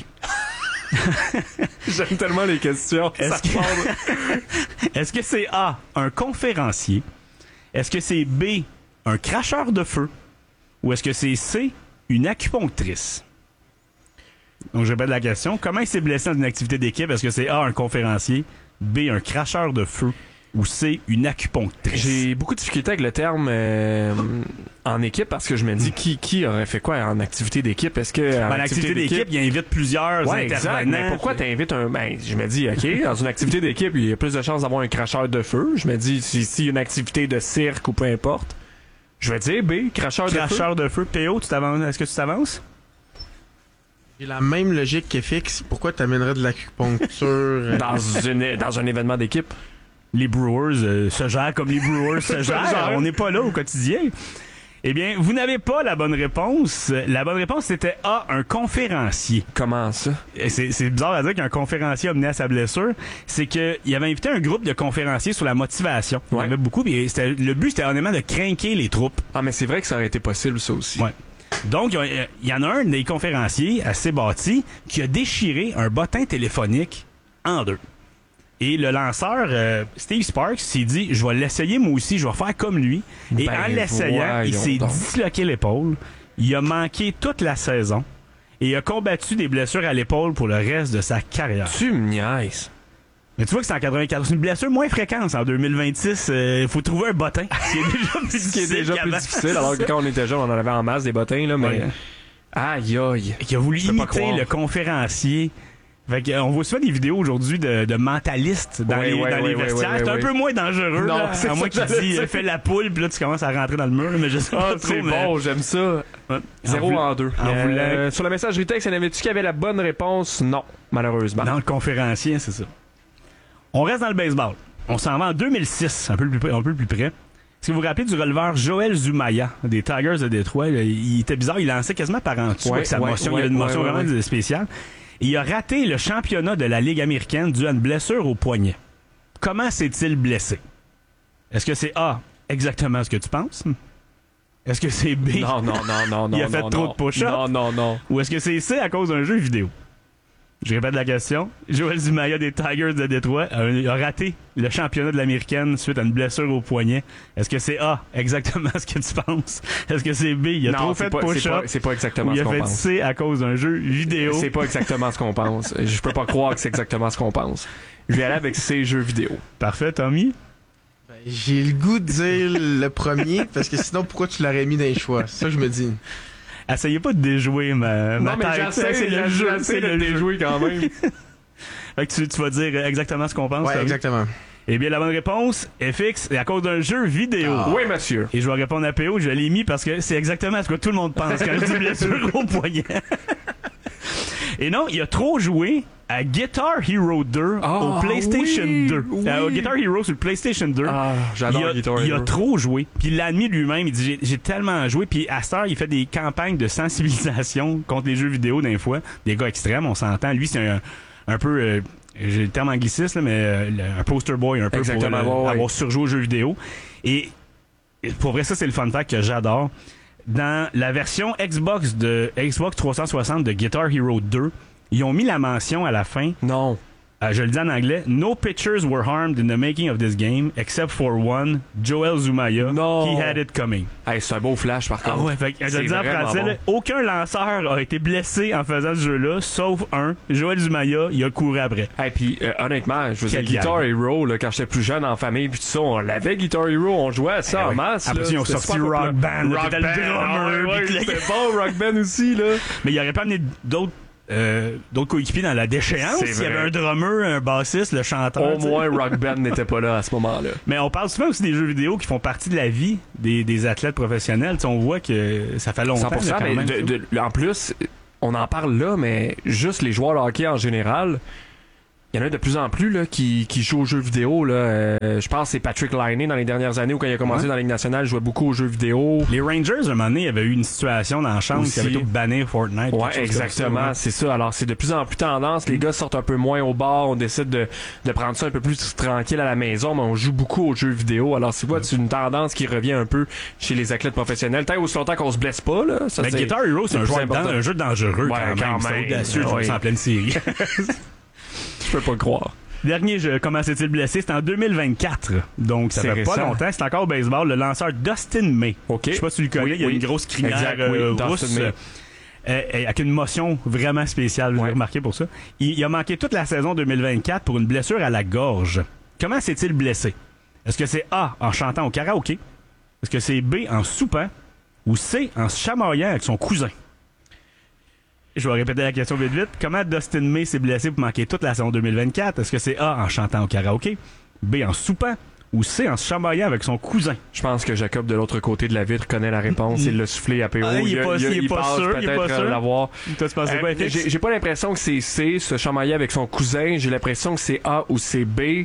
Speaker 3: J'aime tellement les questions.
Speaker 2: Est-ce que c'est A, un conférencier? Est-ce que c'est B, un cracheur de feu? Ou est-ce que c'est C, une acupunctrice? Donc, je répète la question. Comment il s'est blessé dans une activité d'équipe? Est-ce que c'est A, un conférencier? B, un cracheur de feu? Ou c'est une acupunctrice?
Speaker 3: J'ai beaucoup de difficultés avec le terme en équipe parce que je me dis qui aurait fait quoi en activité d'équipe? Est-ce que
Speaker 2: en activité d'équipe, il invite plusieurs intervenants.
Speaker 3: Mais pourquoi t'invites un... je me dis, OK, dans une activité d'équipe, il y a plus de chances d'avoir un cracheur de feu. Je me dis, s'il y a une activité de cirque ou peu importe, je vais dire B, cracheur
Speaker 2: de feu. PO, est-ce que tu t'avances?
Speaker 6: J'ai la même logique qu'FX. Pourquoi t'amènerais de l'acupuncture
Speaker 3: dans un événement d'équipe?
Speaker 2: Les Brewers se gèrent comme les Brewers se gèrent. On n'est pas là au quotidien. Eh bien, vous n'avez pas la bonne réponse. La bonne réponse, c'était A, un conférencier.
Speaker 3: Comment ça?
Speaker 2: C'est bizarre à dire qu'un conférencier a mené à sa blessure. C'est qu'il avait invité un groupe de conférenciers sur la motivation. Il y en avait beaucoup. Puis le but, c'était honnêtement de craquer les troupes.
Speaker 3: Ah, mais c'est vrai que ça aurait été possible, ça aussi.
Speaker 2: Ouais. Donc, il y en a un des conférenciers assez bâti qui a déchiré un bottin téléphonique en deux. Et le lanceur, Steve Sparks, s'est dit, je vais l'essayer moi aussi, je vais faire comme lui. Et en l'essayant, il s'est disloqué l'épaule. Il a manqué toute la saison. Et il a combattu des blessures à l'épaule pour le reste de sa carrière.
Speaker 3: Tu me niaises.
Speaker 2: Mais tu vois que c'est en 94. C'est une blessure moins fréquente en 2026. Il faut trouver un bottin.
Speaker 3: Ce qui est déjà plus difficile. Alors que quand on était jeune, on en avait en masse des bottins. Là, mais... Aïe, aïe.
Speaker 2: Il a voulu imiter le conférencier. Fait on voit souvent des vidéos aujourd'hui de mentalistes dans les vestiaires. C'est un peu moins dangereux. Non, là, à moins qu'il dit fais la poule, puis là tu commences à rentrer dans le mur. Mais je sais pas trop.
Speaker 3: C'est bon, j'aime ça. 0 en 2. Sur la messagerie texte, y en avait-tu qui avait la bonne réponse? Non, malheureusement.
Speaker 2: Dans le conférencier, c'est ça. On reste dans le baseball. On s'en va en 2006, un peu plus près. Est-ce que vous vous rappelez du releveur Joel Zumaya des Tigers de Détroit? Il était bizarre, il lançait quasiment par en dessous avec sa motion. Il y a une motion vraiment spéciale. Il a raté le championnat de la Ligue américaine dû à une blessure au poignet. Comment s'est-il blessé? Est-ce que c'est A, exactement ce que tu penses? Est-ce que c'est B?
Speaker 3: Non.
Speaker 2: Il a fait trop de push-ups?
Speaker 3: Non.
Speaker 2: Ou est-ce que c'est C à cause d'un jeu vidéo? Je répète la question. Joel Zumaya des Tigers de Détroit a raté le championnat de l'américaine suite à une blessure au poignet. Est-ce que c'est A, exactement ce que tu penses? Est-ce que c'est B, il a trop fait de push-up?
Speaker 3: C'est pas exactement ce qu'on pense.
Speaker 2: Il a fait C à cause d'un jeu vidéo.
Speaker 3: C'est pas exactement ce qu'on pense. Je peux pas croire que c'est exactement ce qu'on pense. Je vais aller avec ces jeux vidéo.
Speaker 2: Parfait, Tommy?
Speaker 6: J'ai le goût de dire le premier, parce que sinon, pourquoi tu l'aurais mis dans les choix? C'est ça que je me dis.
Speaker 2: Essayez pas de déjouer ma tête.
Speaker 3: C'est le jeu. C'est le déjouer quand même.
Speaker 2: Fait que tu vas dire exactement ce qu'on pense.
Speaker 6: Ouais, exactement.
Speaker 2: Eh bien, la bonne réponse, FX, c'est à cause d'un jeu vidéo.
Speaker 3: Oui, monsieur.
Speaker 2: Et je vais répondre à PO, je l'ai mis parce que c'est exactement ce que tout le monde pense quand je dis blessure au poignet. Et non, il a trop joué à Guitar Hero 2 au PlayStation 2. Au Guitar Hero sur le PlayStation 2.
Speaker 3: J'adore Guitar Hero.
Speaker 2: Il a trop joué. Puis il l'a admis lui-même. Il dit j'ai tellement joué. Puis à cette heure, il fait des campagnes de sensibilisation contre les jeux vidéo d'un fois. Des gars extrêmes, on s'entend. Lui, c'est un peu... j'ai le terme angliciste, là, mais un poster boy un peu. Exactement, pour avoir surjoué aux jeux vidéo. Et pour vrai, ça, c'est le fun fact que j'adore. Dans la version Xbox 360 de Guitar Hero 2, ils ont mis la mention à la fin.
Speaker 3: Non.
Speaker 2: Je le dis en anglais. No pitchers were harmed in the making of this game, except for one, Joel Zumaya.
Speaker 3: No.
Speaker 2: He had it coming.
Speaker 3: Hey, c'est un beau flash, par contre.
Speaker 2: Ah ouais, fait que, je le dis en français, là, aucun lanceur a été blessé en faisant ce jeu-là, sauf un, Joel Zumaya, il a couru après.
Speaker 3: Hey, puis honnêtement, je faisais
Speaker 2: Quel
Speaker 3: Guitar
Speaker 2: gagne.
Speaker 3: Hero, là, quand j'étais plus jeune en famille, puis tout ça, on l'avait Guitar Hero, on jouait à ça en masse.
Speaker 2: Après,
Speaker 3: là,
Speaker 2: ils ont
Speaker 3: c'était
Speaker 2: sorti
Speaker 3: super
Speaker 2: Rock
Speaker 3: populaire.
Speaker 2: Band,
Speaker 3: Rock
Speaker 2: t'étais
Speaker 3: Band,
Speaker 2: le drummer,
Speaker 3: ouais,
Speaker 2: puis que-
Speaker 3: c'était bon, Rock Band aussi, là.
Speaker 2: Mais il aurait pas amené d'autres coéquipiers dans la déchéance.
Speaker 3: C'est
Speaker 2: Il y avait
Speaker 3: vrai.
Speaker 2: un drummer, un bassiste, le chanteur.
Speaker 3: Au
Speaker 2: tu sais.
Speaker 3: moins, Rock Band n'était pas là à ce moment-là.
Speaker 2: Mais on parle souvent aussi des jeux vidéo qui font partie de la vie des athlètes professionnels. Tu sais, on voit que ça fait longtemps.
Speaker 3: 100%,
Speaker 2: là, quand
Speaker 3: mais
Speaker 2: même.
Speaker 3: en plus, on en parle là, mais juste les joueurs de hockey en général, il y en a de plus en plus là, qui jouent aux jeux vidéo. Je pense que c'est Patrick Laine dans les dernières années où quand il a commencé dans la Ligue nationale, il jouait beaucoup aux jeux vidéo.
Speaker 2: Les Rangers, un moment donné, il y avait eu une situation dans la chambre
Speaker 3: Aussi.
Speaker 2: qui avait tout banni Fortnite.
Speaker 3: Ouais,
Speaker 2: quelque chose
Speaker 3: exactement,
Speaker 2: comme ça,
Speaker 3: c'est ça. Alors, c'est de plus en plus tendance. Les gars sortent un peu moins au bar. On décide de prendre ça un peu plus tranquille à la maison, mais on joue beaucoup aux jeux vidéo. Alors, c'est quoi? C'est une tendance qui revient un peu chez les athlètes professionnels. Tant aussi longtemps qu'on se blesse pas, là. Ça,
Speaker 2: Mais
Speaker 3: c'est
Speaker 2: Guitar Hero, c'est un jeu dangereux
Speaker 3: Ouais,
Speaker 2: quand même.
Speaker 3: quand
Speaker 2: C'est
Speaker 3: même.
Speaker 2: audacieux de
Speaker 3: Ouais.
Speaker 2: jouer ça en pleine série.
Speaker 3: Je peux pas le croire.
Speaker 2: Dernier jeu, comment s'est-il blessé? C'était en 2024. Donc, ça
Speaker 3: C'est
Speaker 2: fait pas
Speaker 3: récent.
Speaker 2: longtemps. C'est encore au baseball. Le lanceur Dustin May.
Speaker 3: OK.
Speaker 2: Je sais pas si tu le connais.
Speaker 3: Oui,
Speaker 2: il y a
Speaker 3: oui.
Speaker 2: une grosse crinière
Speaker 3: Exact, oui, Dustin
Speaker 2: rousse.
Speaker 3: May.
Speaker 2: Avec une motion vraiment spéciale, je l'ai remarqué pour ça. Il a manqué toute la saison 2024 pour une blessure à la gorge. Comment s'est-il blessé? Est-ce que c'est A, en chantant au karaoké? Est-ce que c'est B, en soupant? Ou C, en se chamaillant avec son cousin? Je vais répéter la question vite vite. Comment Dustin May s'est blessé pour manquer toute la saison 2024? Est-ce que c'est A, en chantant au karaoké? B, en soupant? Ou C, en se chamaillant avec son cousin?
Speaker 3: Je pense que Jacob, de l'autre côté de la vitre, connaît la réponse. Il l'a soufflé à PO.
Speaker 2: Ah, il est pas sûr, il est pas sûr.
Speaker 3: L'avoir.
Speaker 2: Toi, tu pensais quoi, FX?
Speaker 3: J'ai pas l'impression que c'est C, se chamailler avec son cousin. J'ai l'impression que c'est A ou c'est B.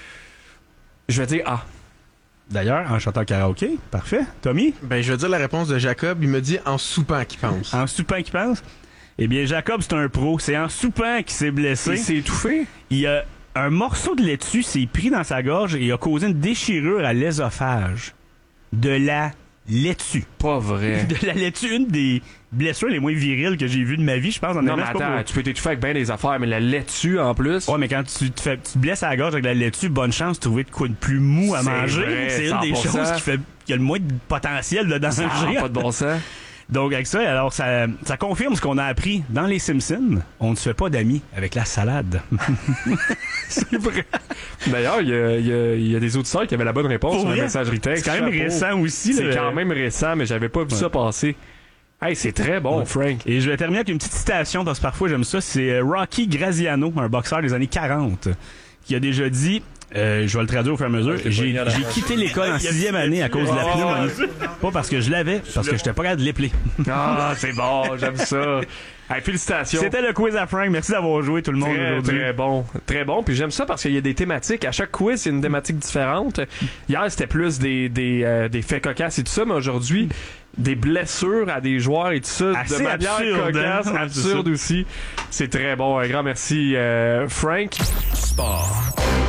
Speaker 3: Je vais dire A.
Speaker 2: D'ailleurs, en chantant au karaoké. Parfait. Tommy?
Speaker 6: Ben, je vais dire la réponse de Jacob. Il me dit en soupant qu'il pense.
Speaker 2: En soupant qu'il pense? Eh bien, Jacob, c'est un pro. C'est en soupant qu'il s'est blessé.
Speaker 3: Il s'est étouffé.
Speaker 2: Il a un morceau de laitue s'est pris dans sa gorge et a causé une déchirure à l'ésophage. De la laitue.
Speaker 3: Pas vrai.
Speaker 2: De la laitue, une des blessures les moins viriles que j'ai vues de ma vie, je pense.
Speaker 3: Non, mais attends, tu peux t'étouffer avec bien des affaires, mais la laitue en plus.
Speaker 2: Ouais, mais quand tu te blesses à la gorge avec de la laitue, bonne chance de trouver de quoi de plus mou à
Speaker 3: C'est
Speaker 2: manger.
Speaker 3: vrai,
Speaker 2: C'est une des
Speaker 3: 100%.
Speaker 2: choses qui a le moins de potentiel de danger.
Speaker 3: Pas de bon sens.
Speaker 2: Donc, avec ça, alors, ça confirme ce qu'on a appris dans Les Simpsons. On ne se fait pas d'amis avec la salade.
Speaker 3: C'est vrai. D'ailleurs, il y a des auditeurs qui avaient la bonne réponse sur la messagerie texte.
Speaker 2: C'est quand même
Speaker 3: Chapeau.
Speaker 2: récent aussi.
Speaker 3: C'est
Speaker 2: là.
Speaker 3: quand même récent, mais j'avais pas vu ça passer. Hey, c'est très bon, Frank.
Speaker 2: Et je vais terminer avec une petite citation, parce que parfois j'aime ça. C'est Rocky Graziano, un boxeur des années 40, qui a déjà dit... je vais le traduire au fur et à mesure. J'ai quitté l'école en 6e année à cause de la pneumonie. Pas parce que je l'avais, parce que j'étais pas capable de l'épeler.
Speaker 3: Ah, c'est bon, j'aime ça. Hey, félicitations.
Speaker 2: C'était le quiz à Frank. Merci d'avoir joué tout le monde aujourd'hui.
Speaker 3: Très bon. Très bon. Puis j'aime ça parce qu'il y a des thématiques. À chaque quiz, il y a une thématique différente. Hier, c'était plus des faits cocasses et tout ça, mais aujourd'hui, des blessures à des joueurs et tout ça.
Speaker 2: Assez
Speaker 3: de manière
Speaker 2: absurde,
Speaker 3: cocasse,
Speaker 2: hein?
Speaker 3: absurde aussi. C'est très bon. Un grand merci, Frank.
Speaker 4: Sport.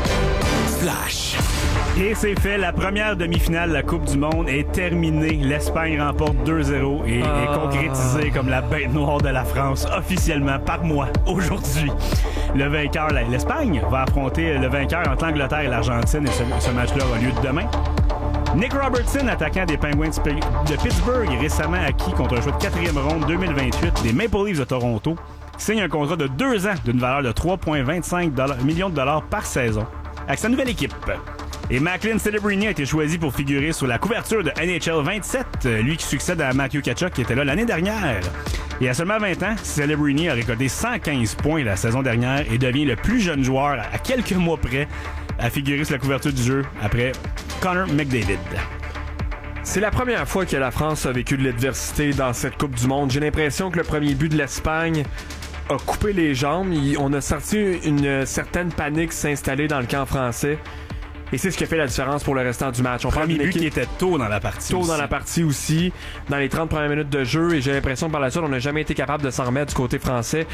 Speaker 4: Flash.
Speaker 2: Et c'est fait, la première demi-finale de la Coupe du Monde est terminée. L'Espagne remporte 2-0 et est concrétisée comme la bête noire de la France officiellement par moi aujourd'hui. Le vainqueur, l'Espagne, va affronter le vainqueur entre l'Angleterre et l'Argentine et ce match-là aura lieu demain. Nick Robertson, attaquant des Penguins de Pittsburgh, récemment acquis contre un choix de 4e ronde 2028 des Maple Leafs de Toronto, signe un contrat de 2 ans d'une valeur de 3,25 millions de dollars par saison avec sa nouvelle équipe. Et Macklin Celebrini a été choisi pour figurer sur la couverture de NHL 27, lui qui succède à Matthew Tkachuk qui était là l'année dernière. Et à seulement 20 ans, Celebrini a récolté 115 points la saison dernière et devient le plus jeune joueur à quelques mois près à figurer sur la couverture du jeu après Connor McDavid.
Speaker 3: C'est la première fois que la France a vécu de l'adversité dans cette Coupe du Monde. J'ai l'impression que le premier but de l'Espagne a coupé les jambes. On a senti une certaine panique s'installer dans le camp français. Et c'est ce qui a fait la différence pour le restant du match. On parle
Speaker 2: Premier
Speaker 3: d'une
Speaker 2: but
Speaker 3: équipe
Speaker 2: qui était tôt dans la partie.
Speaker 3: tôt dans la partie aussi, dans les 30 premières minutes de jeu. Et j'ai l'impression que par la suite, on n'a jamais été capable de s'en remettre du côté français.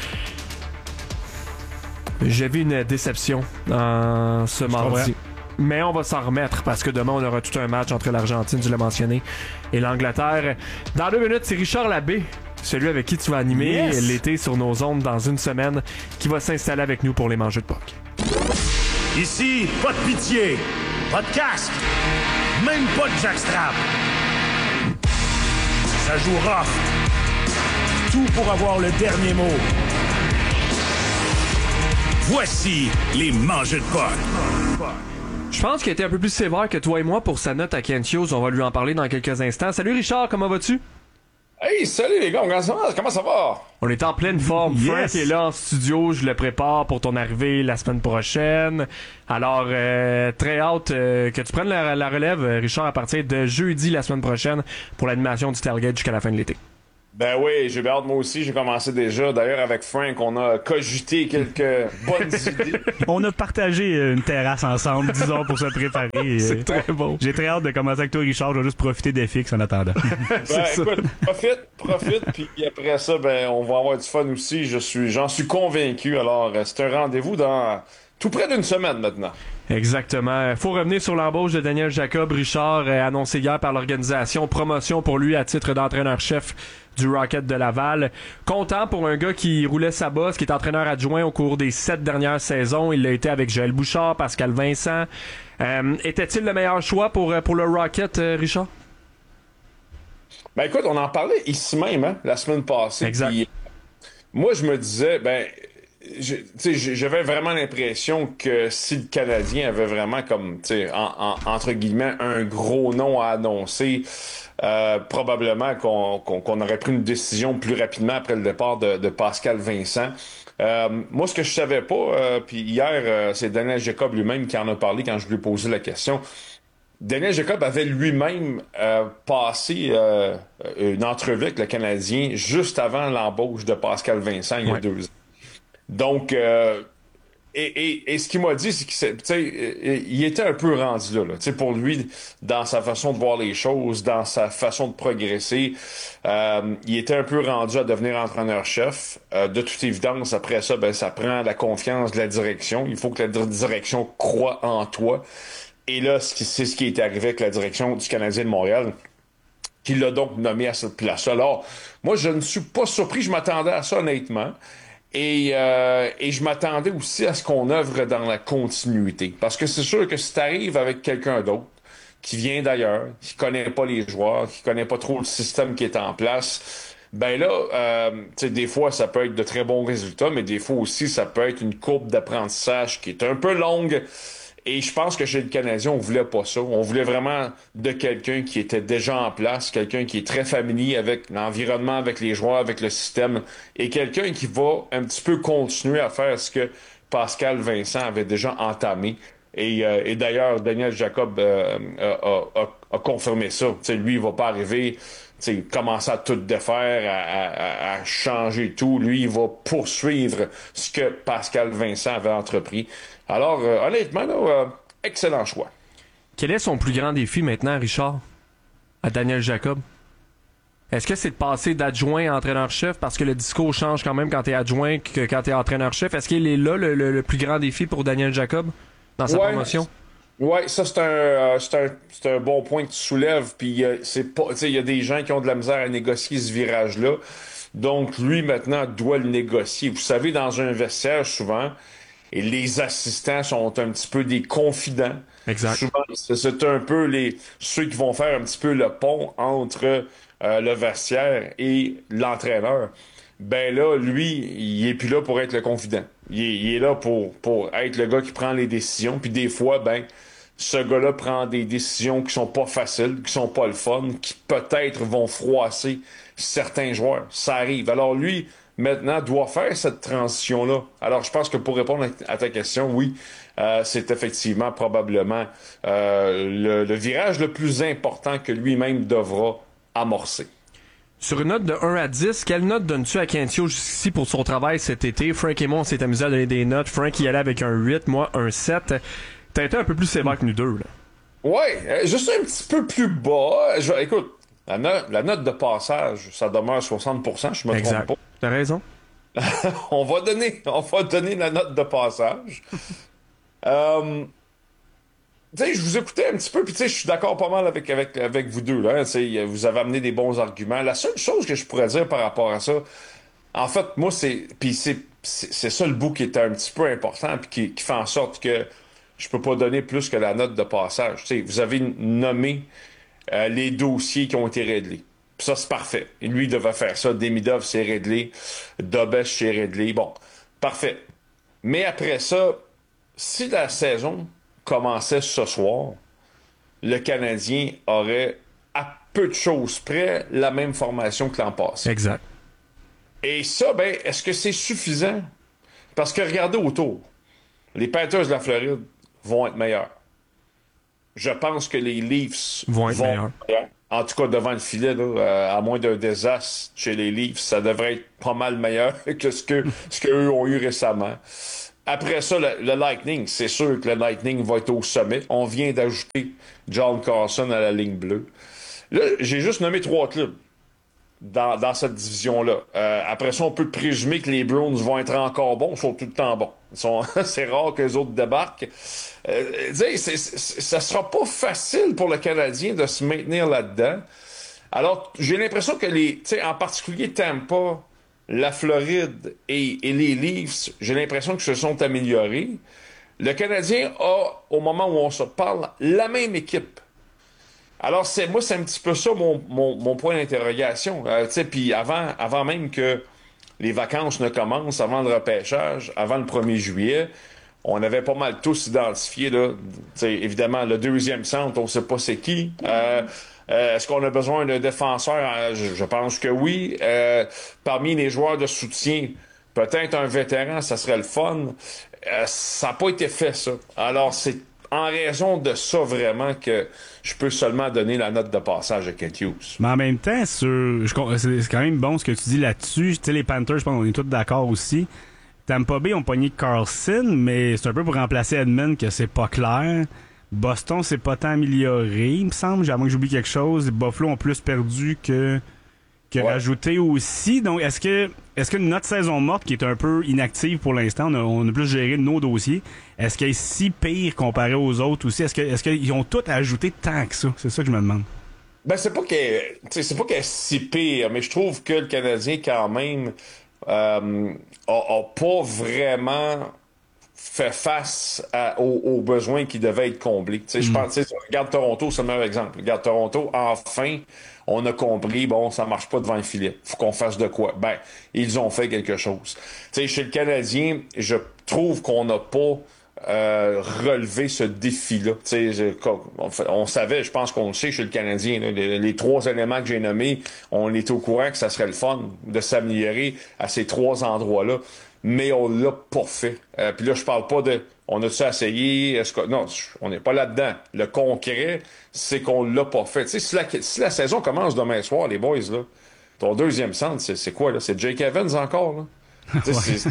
Speaker 3: J'ai vu une déception dans ce mardi. Mais on va s'en remettre parce que demain, on aura tout un match entre l'Argentine, tu l'as mentionné, et l'Angleterre. Dans 2 minutes, c'est Richard Labbé celui avec qui tu vas animer l'été sur nos ondes dans une semaine, qui va s'installer avec nous pour les Mangeux de Puck.
Speaker 7: Ici, pas de pitié, pas de casque, même pas de jackstrap. Ça joue rough. Tout pour avoir le dernier mot. Voici les Mangeux de Puck.
Speaker 3: Je pense qu'il a été un peu plus sévère que toi et moi pour sa note à Kent Hughes. On va lui en parler dans quelques instants. Salut Richard, comment vas-tu?
Speaker 8: Hey, salut les gars, comment ça va?
Speaker 3: On est en pleine forme. Frank est là en studio, je le prépare pour ton arrivée la semaine prochaine. Alors, très hâte que tu prennes la relève, Richard, à partir de jeudi la semaine prochaine pour l'animation du Tailgate jusqu'à la fin de l'été.
Speaker 8: Ben oui, j'ai hâte moi aussi, j'ai commencé déjà. D'ailleurs, avec Frank, on a cogité quelques bonnes idées.
Speaker 2: On a partagé une terrasse ensemble, disons, pour se préparer.
Speaker 3: C'est très bon.
Speaker 2: J'ai très hâte de commencer avec toi, Richard. Je vais juste profiter des fixes en attendant.
Speaker 8: Écoute, profite, puis après ça, on va avoir du fun aussi. J'en suis convaincu. Alors, c'est un rendez-vous dans tout près d'une semaine maintenant.
Speaker 3: Exactement. Faut revenir sur l'embauche de Daniel Jacob. Richard, annoncé hier par l'organisation. Promotion pour lui à titre d'entraîneur-chef du Rocket de Laval. Content pour un gars qui roulait sa bosse, qui est entraîneur adjoint au cours des 7 dernières saisons. Il l'a été avec Joël Bouchard, Pascal Vincent. Était-il le meilleur choix pour le Rocket, Richard?
Speaker 8: Ben écoute, on en parlait ici même la semaine passée.
Speaker 3: Exact.
Speaker 8: Puis, moi, je me disais, j'avais vraiment l'impression que si le Canadien avait vraiment comme, entre guillemets, un gros nom à annoncer, probablement qu'on aurait pris une décision plus rapidement après le départ de Pascal Vincent. Moi, ce que je savais pas, puis hier, c'est Daniel Jacob lui-même qui en a parlé quand je lui ai posé la question. Daniel Jacob avait lui-même passé une entrevue avec le Canadien juste avant l'embauche de Pascal Vincent il y a 2 ans. Donc, et ce qu'il m'a dit, c'est qu'il était un peu rendu là. Pour lui, dans sa façon de voir les choses, dans sa façon de progresser, il était un peu rendu à devenir entraîneur-chef. De toute évidence, après ça, ça prend la confiance de la direction. Il faut que la direction croie en toi. Et là, c'est ce qui est arrivé avec la direction du Canadien de Montréal, qui l'a donc nommé à cette place. Alors, moi, je ne suis pas surpris. Je m'attendais à ça, honnêtement. Et je m'attendais aussi à ce qu'on œuvre dans la continuité. Parce que c'est sûr que si t'arrives avec quelqu'un d'autre, qui vient d'ailleurs, qui connaît pas les joueurs, qui connaît pas trop le système qui est en place, des fois, ça peut être de très bons résultats, mais des fois aussi, ça peut être une courbe d'apprentissage qui est un peu longue. Et je pense que chez le Canadien, on voulait pas ça. On voulait vraiment de quelqu'un qui était déjà en place, quelqu'un qui est très familier avec l'environnement, avec les joueurs, avec le système, et quelqu'un qui va un petit peu continuer à faire ce que Pascal Vincent avait déjà entamé. Et d'ailleurs, Daniel Jacob a confirmé ça. T'sais, lui, il va pas arriver, commencer à tout défaire, à changer tout. Lui, il va poursuivre ce que Pascal Vincent avait entrepris. Alors, honnêtement, excellent choix.
Speaker 3: Quel est son plus grand défi maintenant, Richard, à Daniel Jacob? Est-ce que c'est de passer d'adjoint à entraîneur-chef, parce que le discours change quand même quand t'es adjoint que quand t'es entraîneur-chef? Est-ce qu'il est là le plus grand défi pour Daniel Jacob dans sa promotion?
Speaker 8: Ouais, ça c'est un bon point que tu soulèves. Puis il y a des gens qui ont de la misère à négocier ce virage-là. Donc lui maintenant doit le négocier. Vous savez, dans un vestiaire souvent, et les assistants sont un petit peu des confidents.
Speaker 3: Exact.
Speaker 8: Souvent, c'est un peu ceux qui vont faire un petit peu le pont entre le vestiaire et l'entraîneur. Ben là, lui, il est plus là pour être le confident. Il est là pour être le gars qui prend les décisions. Puis des fois, ce gars-là prend des décisions qui sont pas faciles, qui sont pas le fun, qui peut-être vont froisser certains joueurs. Ça arrive. Alors lui, maintenant, doit faire cette transition-là. Alors, je pense que pour répondre à ta question, oui, c'est effectivement probablement le virage le plus important que lui-même devra amorcer.
Speaker 3: Sur une note de 1 à 10, quelle note donnes-tu à Kentio jusqu'ici pour son travail cet été? Frank et moi, on s'est amusé à donner des notes. Frank y allait avec un 8, moi un 7. T'as été un peu plus sévère que nous deux, là.
Speaker 8: Ouais, juste un petit peu plus bas. Écoute, la note de passage, ça demeure 60%, je me trompe pas.
Speaker 3: T'as raison.
Speaker 8: on va donner la note de passage. sais, je vous écoutais un petit peu, puis tu sais, je suis d'accord pas mal avec vous deux, là. Vous avez amené des bons arguments. La seule chose que je pourrais dire par rapport à ça, en fait, moi, c'est ça le bout qui est un petit peu important, puis qui fait en sorte que je peux pas donner plus que la note de passage. Tu sais, vous avez nommé les dossiers qui ont été réglés. Puis ça, c'est parfait. Et lui, il devait faire ça. Demidov, c'est réglé. Dobesh, c'est réglé. Bon, parfait. Mais après ça, si la saison commençait ce soir, le Canadien aurait, à peu de choses près, la même formation que l'an passé.
Speaker 3: Exact.
Speaker 8: Et ça, ben, est-ce que c'est suffisant? Parce que regardez autour. Les Panthers de la Floride vont être meilleurs. Je pense que les Leafs
Speaker 3: vont être meilleurs.
Speaker 8: En tout cas, devant le filet, là, à moins d'un désastre chez les Leafs, ça devrait être pas mal meilleur que ce qu'eux ont eu récemment. Après ça, le Lightning, c'est sûr que le Lightning va être au sommet. On vient d'ajouter John Carlson à la ligne bleue. Là, j'ai juste nommé 3 clubs dans cette division-là. Après ça, on peut présumer que les Bruins vont être encore bons. Ils sont tout le temps bons. C'est rare que les autres débarquent. Ça sera pas facile pour le Canadien de se maintenir là-dedans. Alors, j'ai l'impression que en particulier Tampa, la Floride et les Leafs, j'ai l'impression que se sont améliorés. Le Canadien a, au moment où on se parle, la même équipe. Alors, moi, c'est un petit peu ça mon point d'interrogation. Puis avant même que les vacances ne commencent, avant le repêchage, avant le 1er juillet, on avait pas mal tous identifié, là, évidemment, le deuxième centre, on ne sait pas c'est qui. Est-ce qu'on a besoin d'un défenseur? Je pense que oui. Parmi les joueurs de soutien, peut-être un vétéran, ça serait le fun. Ça n'a pas été fait, ça. Alors, c'est en raison de ça, vraiment, que je peux seulement donner la note de passage à Kent Hughes.
Speaker 2: Mais en même temps, c'est quand même bon ce que tu dis là-dessus. Tu sais, les Panthers, je pense qu'on est tous d'accord aussi. Tampa Bay ont pogné Carlson, mais c'est un peu pour remplacer Edmund que c'est pas clair. Boston s'est pas tant amélioré, il me semble. À moins que j'oublie quelque chose. Les Buffalo ont plus perdu que rajouté aussi. Donc, est-ce que notre saison morte, qui est un peu inactive pour l'instant, on a plus géré nos dossiers, est-ce qu'elle est si pire comparée aux autres aussi? Est-ce qu'ils ont tout ajouté tant que ça? C'est ça que je me demande.
Speaker 8: Ben, c'est pas qu'elle est si pire, mais je trouve que le Canadien, quand même, a pas vraiment fait face aux besoins qui devaient être comblés. Je pense, regarde Toronto, c'est le meilleur exemple. Regarde Toronto, enfin, on a compris, bon, ça marche pas devant le filet. Faut qu'on fasse de quoi? Ben, ils ont fait quelque chose. Chez le Canadien, je trouve qu'on n'a pas relevé ce défi-là. On savait, je pense qu'on le sait chez le Canadien, là, les 3 éléments que j'ai nommés, on était au courant que ça serait le fun de s'améliorer à ces 3 endroits-là. Mais on l'a pas fait. Puis là, je parle pas de on a-tu essayé, non, on n'est pas là-dedans. Le concret, c'est qu'on l'a pas fait. Si la saison commence demain soir, les boys, là, ton deuxième centre, c'est quoi, là? C'est Jake Evans encore, là?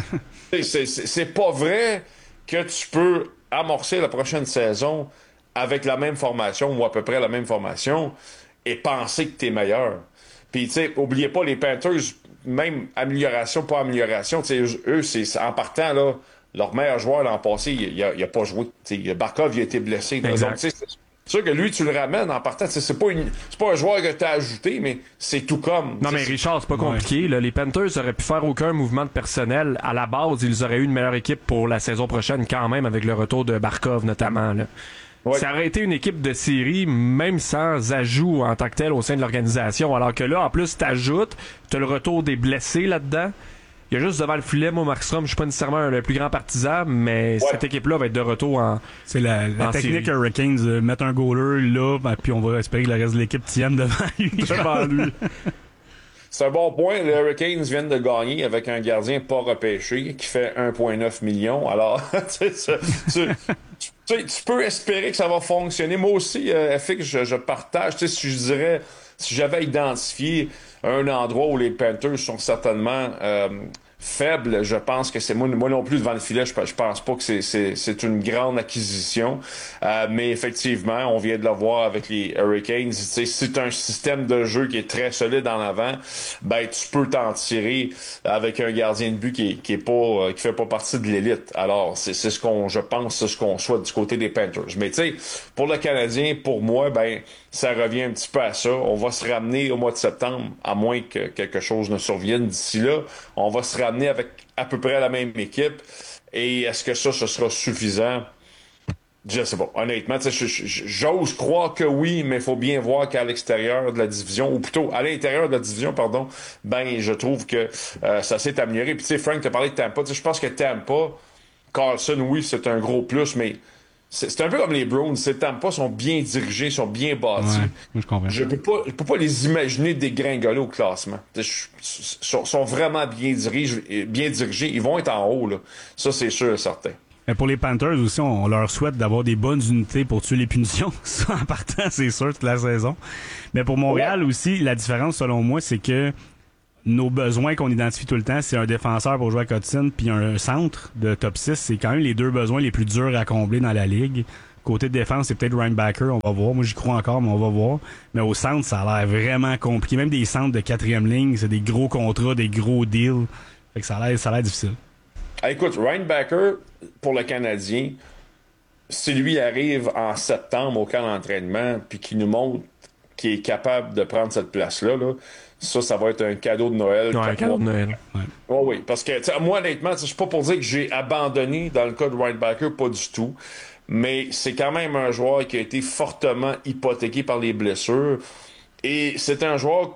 Speaker 8: C'est pas vrai que tu peux amorcer la prochaine saison avec la même formation ou à peu près la même formation et penser que t'es meilleur. Puis, tu sais, oubliez pas, les Panthers, même amélioration, pas amélioration, eux, c'est en partant, là, leur meilleur joueur l'an passé, il a pas joué. Barkov, il a été blessé. Donc, c'est sûr que lui, tu le ramènes en partant. C'est pas un joueur que tu as ajouté, mais c'est tout comme.
Speaker 3: Non, mais Richard, c'est pas compliqué. Là. Les Panthers auraient pu faire aucun mouvement de personnel. À la base, ils auraient eu une meilleure équipe pour la saison prochaine, quand même, avec le retour de Barkov, notamment. Là. Ouais. Ça aurait été une équipe de série, même sans ajout en tant que tel au sein de l'organisation. Alors que là, en plus, t'ajoutes, t'as le retour des blessés là-dedans. Il y a juste devant le filet, moi, Markstrom, je suis pas nécessairement le plus grand partisan, mais cette équipe-là va être de retour en.
Speaker 2: C'est la technique Hurricanes, mettre un goaler là, puis on va espérer que le reste de l'équipe tienne devant lui.
Speaker 8: C'est un bon point. Les Hurricanes viennent de gagner avec un gardien pas repêché qui fait 1,9 million. Alors, tu peux espérer que ça va fonctionner. Moi aussi, FX, je partage. Si j'avais identifié un endroit où les Panthers sont certainement faible. Je pense que c'est moi non plus devant le filet. Je pense pas que c'est une grande acquisition. Mais effectivement, on vient de le voir avec les Hurricanes. Si c'est un système de jeu qui est très solide en avant, ben tu peux t'en tirer avec un gardien de but qui fait pas partie de l'élite. Alors c'est ce qu'on souhaite du côté des Panthers. Mais tu sais, pour le Canadien, pour moi, ben ça revient un petit peu à ça. On va se ramener au mois de septembre, à moins que quelque chose ne survienne d'ici là. On va se ramener avec à peu près la même équipe. Et est-ce que ce sera suffisant? Je sais pas. Honnêtement, j'ose croire que oui, mais il faut bien voir qu'à l'extérieur de la division, ou plutôt à l'intérieur de la division, pardon, ben je trouve que ça s'est amélioré. Puis tu sais, Frank t'a parlé de Tampa. Je pense que Tampa, Carlson, oui, c'est un gros plus, mais c'est un peu comme les Browns. Ces Tampa sont bien dirigés, sont bien bâtis.
Speaker 2: Ouais, je comprends.
Speaker 8: Je peux pas les imaginer dégringoler au classement. Sont vraiment bien dirigés. Ils vont être en haut, là. Ça, c'est sûr et certain.
Speaker 2: Mais pour les Panthers aussi, on leur souhaite d'avoir des bonnes unités pour tuer les punitions. Ça, en partant, c'est sûr, toute la saison. Mais pour Montréal aussi, la différence, selon moi, c'est que nos besoins qu'on identifie tout le temps, c'est un défenseur pour jouer à Cotton puis un centre de top 6. C'est quand même les deux besoins les plus durs à combler dans la ligue. Côté de défense, c'est peut-être Reinbacker, on va voir. Moi, j'y crois encore, mais on va voir. Mais au centre, ça a l'air vraiment compliqué. Même des centres de 4e ligne, c'est des gros contrats, des gros deals. Fait que ça a l'air difficile.
Speaker 8: Écoute, Reinbacker, pour le Canadien, si lui arrive en septembre au camp d'entraînement puis qu'il nous montre qu'il est capable de prendre cette place-là, ça va être un cadeau de Noël.
Speaker 3: Ouais, un cadeau de Noël.
Speaker 8: Ouais. Oh oui, parce que moi, honnêtement, je suis pas pour dire que j'ai abandonné dans le cas de Reinbacker, pas du tout. Mais c'est quand même un joueur qui a été fortement hypothéqué par les blessures. Et c'est un joueur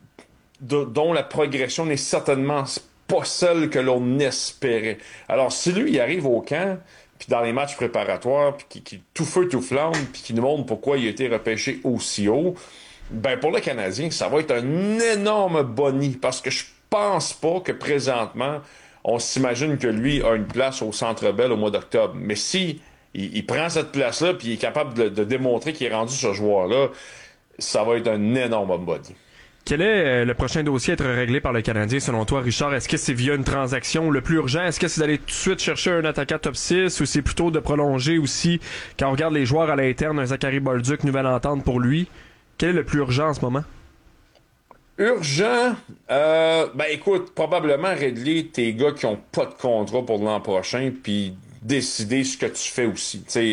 Speaker 8: dont la progression n'est certainement pas celle que l'on espérait. Alors, si lui, il arrive au camp, puis dans les matchs préparatoires, puis qui tout feu, tout flamme, puis qui nous montre pourquoi il a été repêché aussi haut, ben pour le Canadien, ça va être un énorme boni, parce que je pense pas que présentement, on s'imagine que lui a une place au Centre Bell au mois d'octobre. Mais si il prend cette place-là, puis il est capable de démontrer qu'il est rendu ce joueur-là, ça va être un énorme boni.
Speaker 3: Quel est le prochain dossier à être réglé par le Canadien, selon toi, Richard? Est-ce que c'est via une transaction le plus urgent? Est-ce que c'est d'aller tout de suite chercher un attaquant top 6 ou c'est plutôt de prolonger aussi, quand on regarde les joueurs à l'interne, un Zachary Bolduc, nouvelle entente pour lui? Quel est le plus urgent en ce moment?
Speaker 8: Urgent? Écoute, probablement régler tes gars qui ont pas de contrat pour l'an prochain, puis décider ce que tu fais aussi. Tu sais,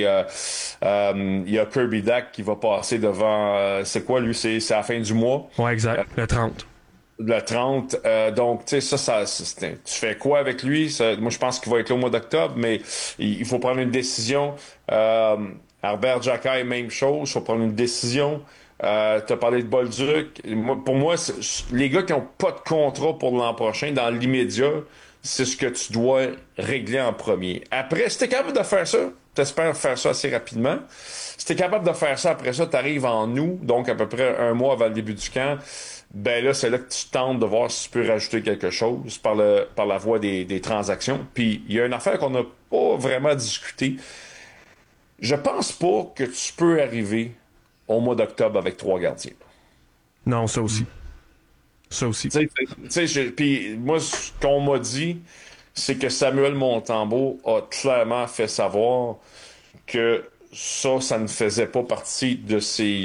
Speaker 8: il y a Kirby Dach qui va passer devant... c'est quoi, lui? C'est à la fin du mois?
Speaker 3: Ouais, exact. Le 30.
Speaker 8: Le 30. Donc, tu sais, tu fais quoi avec lui? Moi, je pense qu'il va être là au mois d'octobre, mais il faut prendre une décision. Herbert Jacquet, même chose. Il faut prendre une décision. T'as parlé de Bolduc. Pour moi, les gars qui ont pas de contrat pour l'an prochain, dans l'immédiat, c'est ce que tu dois régler en premier. Après, si t'es capable de faire ça, t'espères faire ça assez rapidement. Si t'es capable de faire ça, après ça, t'arrives en août, donc à peu près un mois avant le début du camp, ben là, c'est là que tu tentes de voir si tu peux rajouter quelque chose par la voie des transactions. Puis, il y a une affaire qu'on n'a pas vraiment discutée. Je pense pas que tu peux arriver au mois d'octobre avec 3 gardiens.
Speaker 3: Non, ça aussi. Ça aussi.
Speaker 8: Puis moi, ce qu'on m'a dit, c'est que Samuel Montembeault a clairement fait savoir que ça ne faisait pas partie de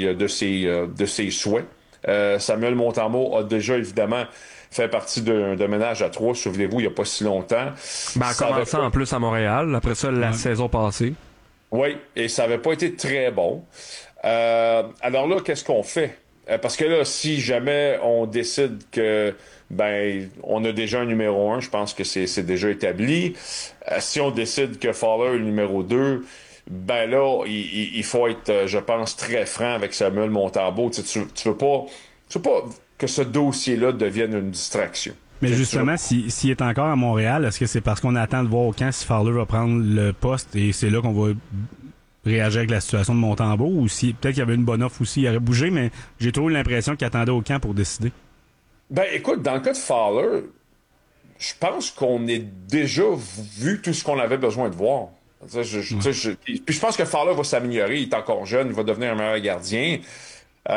Speaker 8: ses souhaits. Samuel Montembeault a déjà, évidemment, fait partie d'un ménage à 3, souvenez-vous, il n'y a pas si longtemps.
Speaker 3: En commençant en plus à Montréal, après ça, la saison passée.
Speaker 8: Oui, et ça n'avait pas été très bon. Alors là, qu'est-ce qu'on fait? Parce que là, si jamais on décide que on a déjà un numéro 1, je pense que c'est déjà établi. Si on décide que Fowler est le numéro 2, ben là, il faut être, je pense, très franc avec Samuel Montembeault. Tu veux pas que ce dossier-là devienne une distraction.
Speaker 2: Mais justement, s'il est encore à Montréal, est-ce que c'est parce qu'on attend de voir au camp si Fowler va prendre le poste et c'est là qu'on va réagir avec la situation de Montembeault, ou si peut-être qu'il y avait une bonne offre aussi, il aurait bougé, mais j'ai toujours eu l'impression qu'il attendait au camp pour décider.
Speaker 8: Ben écoute, dans le cas de Fowler, je pense qu'on a déjà vu tout ce qu'on avait besoin de voir. Puis je pense que Fowler va s'améliorer, il est encore jeune, il va devenir un meilleur gardien.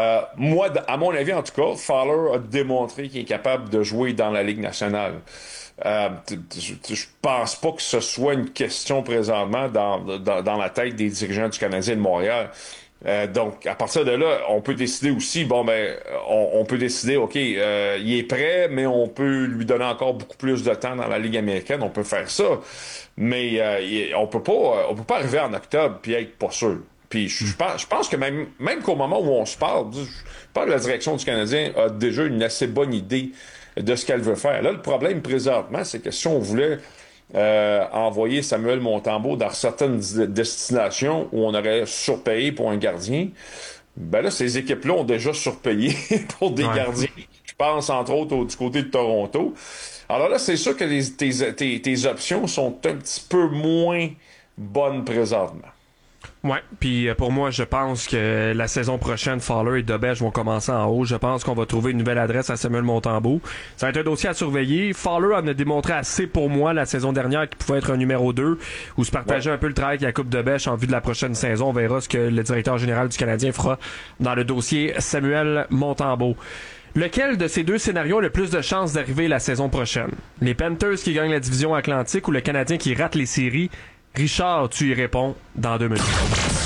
Speaker 8: Moi, à mon avis en tout cas, Fowler a démontré qu'il est capable de jouer dans la Ligue nationale. Je pense pas que ce soit une question présentement dans la tête des dirigeants du Canadien de Montréal. Donc, à partir de là, on peut décider aussi, on peut décider, OK, il est prêt, mais on peut lui donner encore beaucoup plus de temps dans la Ligue américaine. On peut faire ça. Mais on peut pas arriver en octobre puis être pas sûr. Puis je pense que même qu'au moment où on se parle, je pense que la direction du Canadien a déjà une assez bonne idée de ce qu'elle veut faire. Là, le problème présentement, c'est que si on voulait envoyer Samuel Montembeault dans certaines destinations où on aurait surpayé pour un gardien, ben là, ces équipes-là ont déjà surpayé pour des gardiens. Je pense, entre autres, du côté de Toronto. Alors là, c'est sûr que tes options sont un petit peu moins bonnes présentement.
Speaker 3: Ouais, puis pour moi, je pense que la saison prochaine, Fowler et Dobèche vont commencer en haut. Je pense qu'on va trouver une nouvelle adresse à Samuel Montembeault. Ça va être un dossier à surveiller. Fowler en a démontré assez pour moi la saison dernière qu'il pouvait être un numéro 2 ou se partager un peu le travail avec la Coupe Dobèche en vue de la prochaine saison. On verra ce que le directeur général du Canadien fera dans le dossier Samuel Montembeault. Lequel de ces deux scénarios a le plus de chances d'arriver la saison prochaine? Les Panthers qui gagnent la division Atlantique ou le Canadien qui rate les séries? Richard, tu y réponds dans 2 minutes.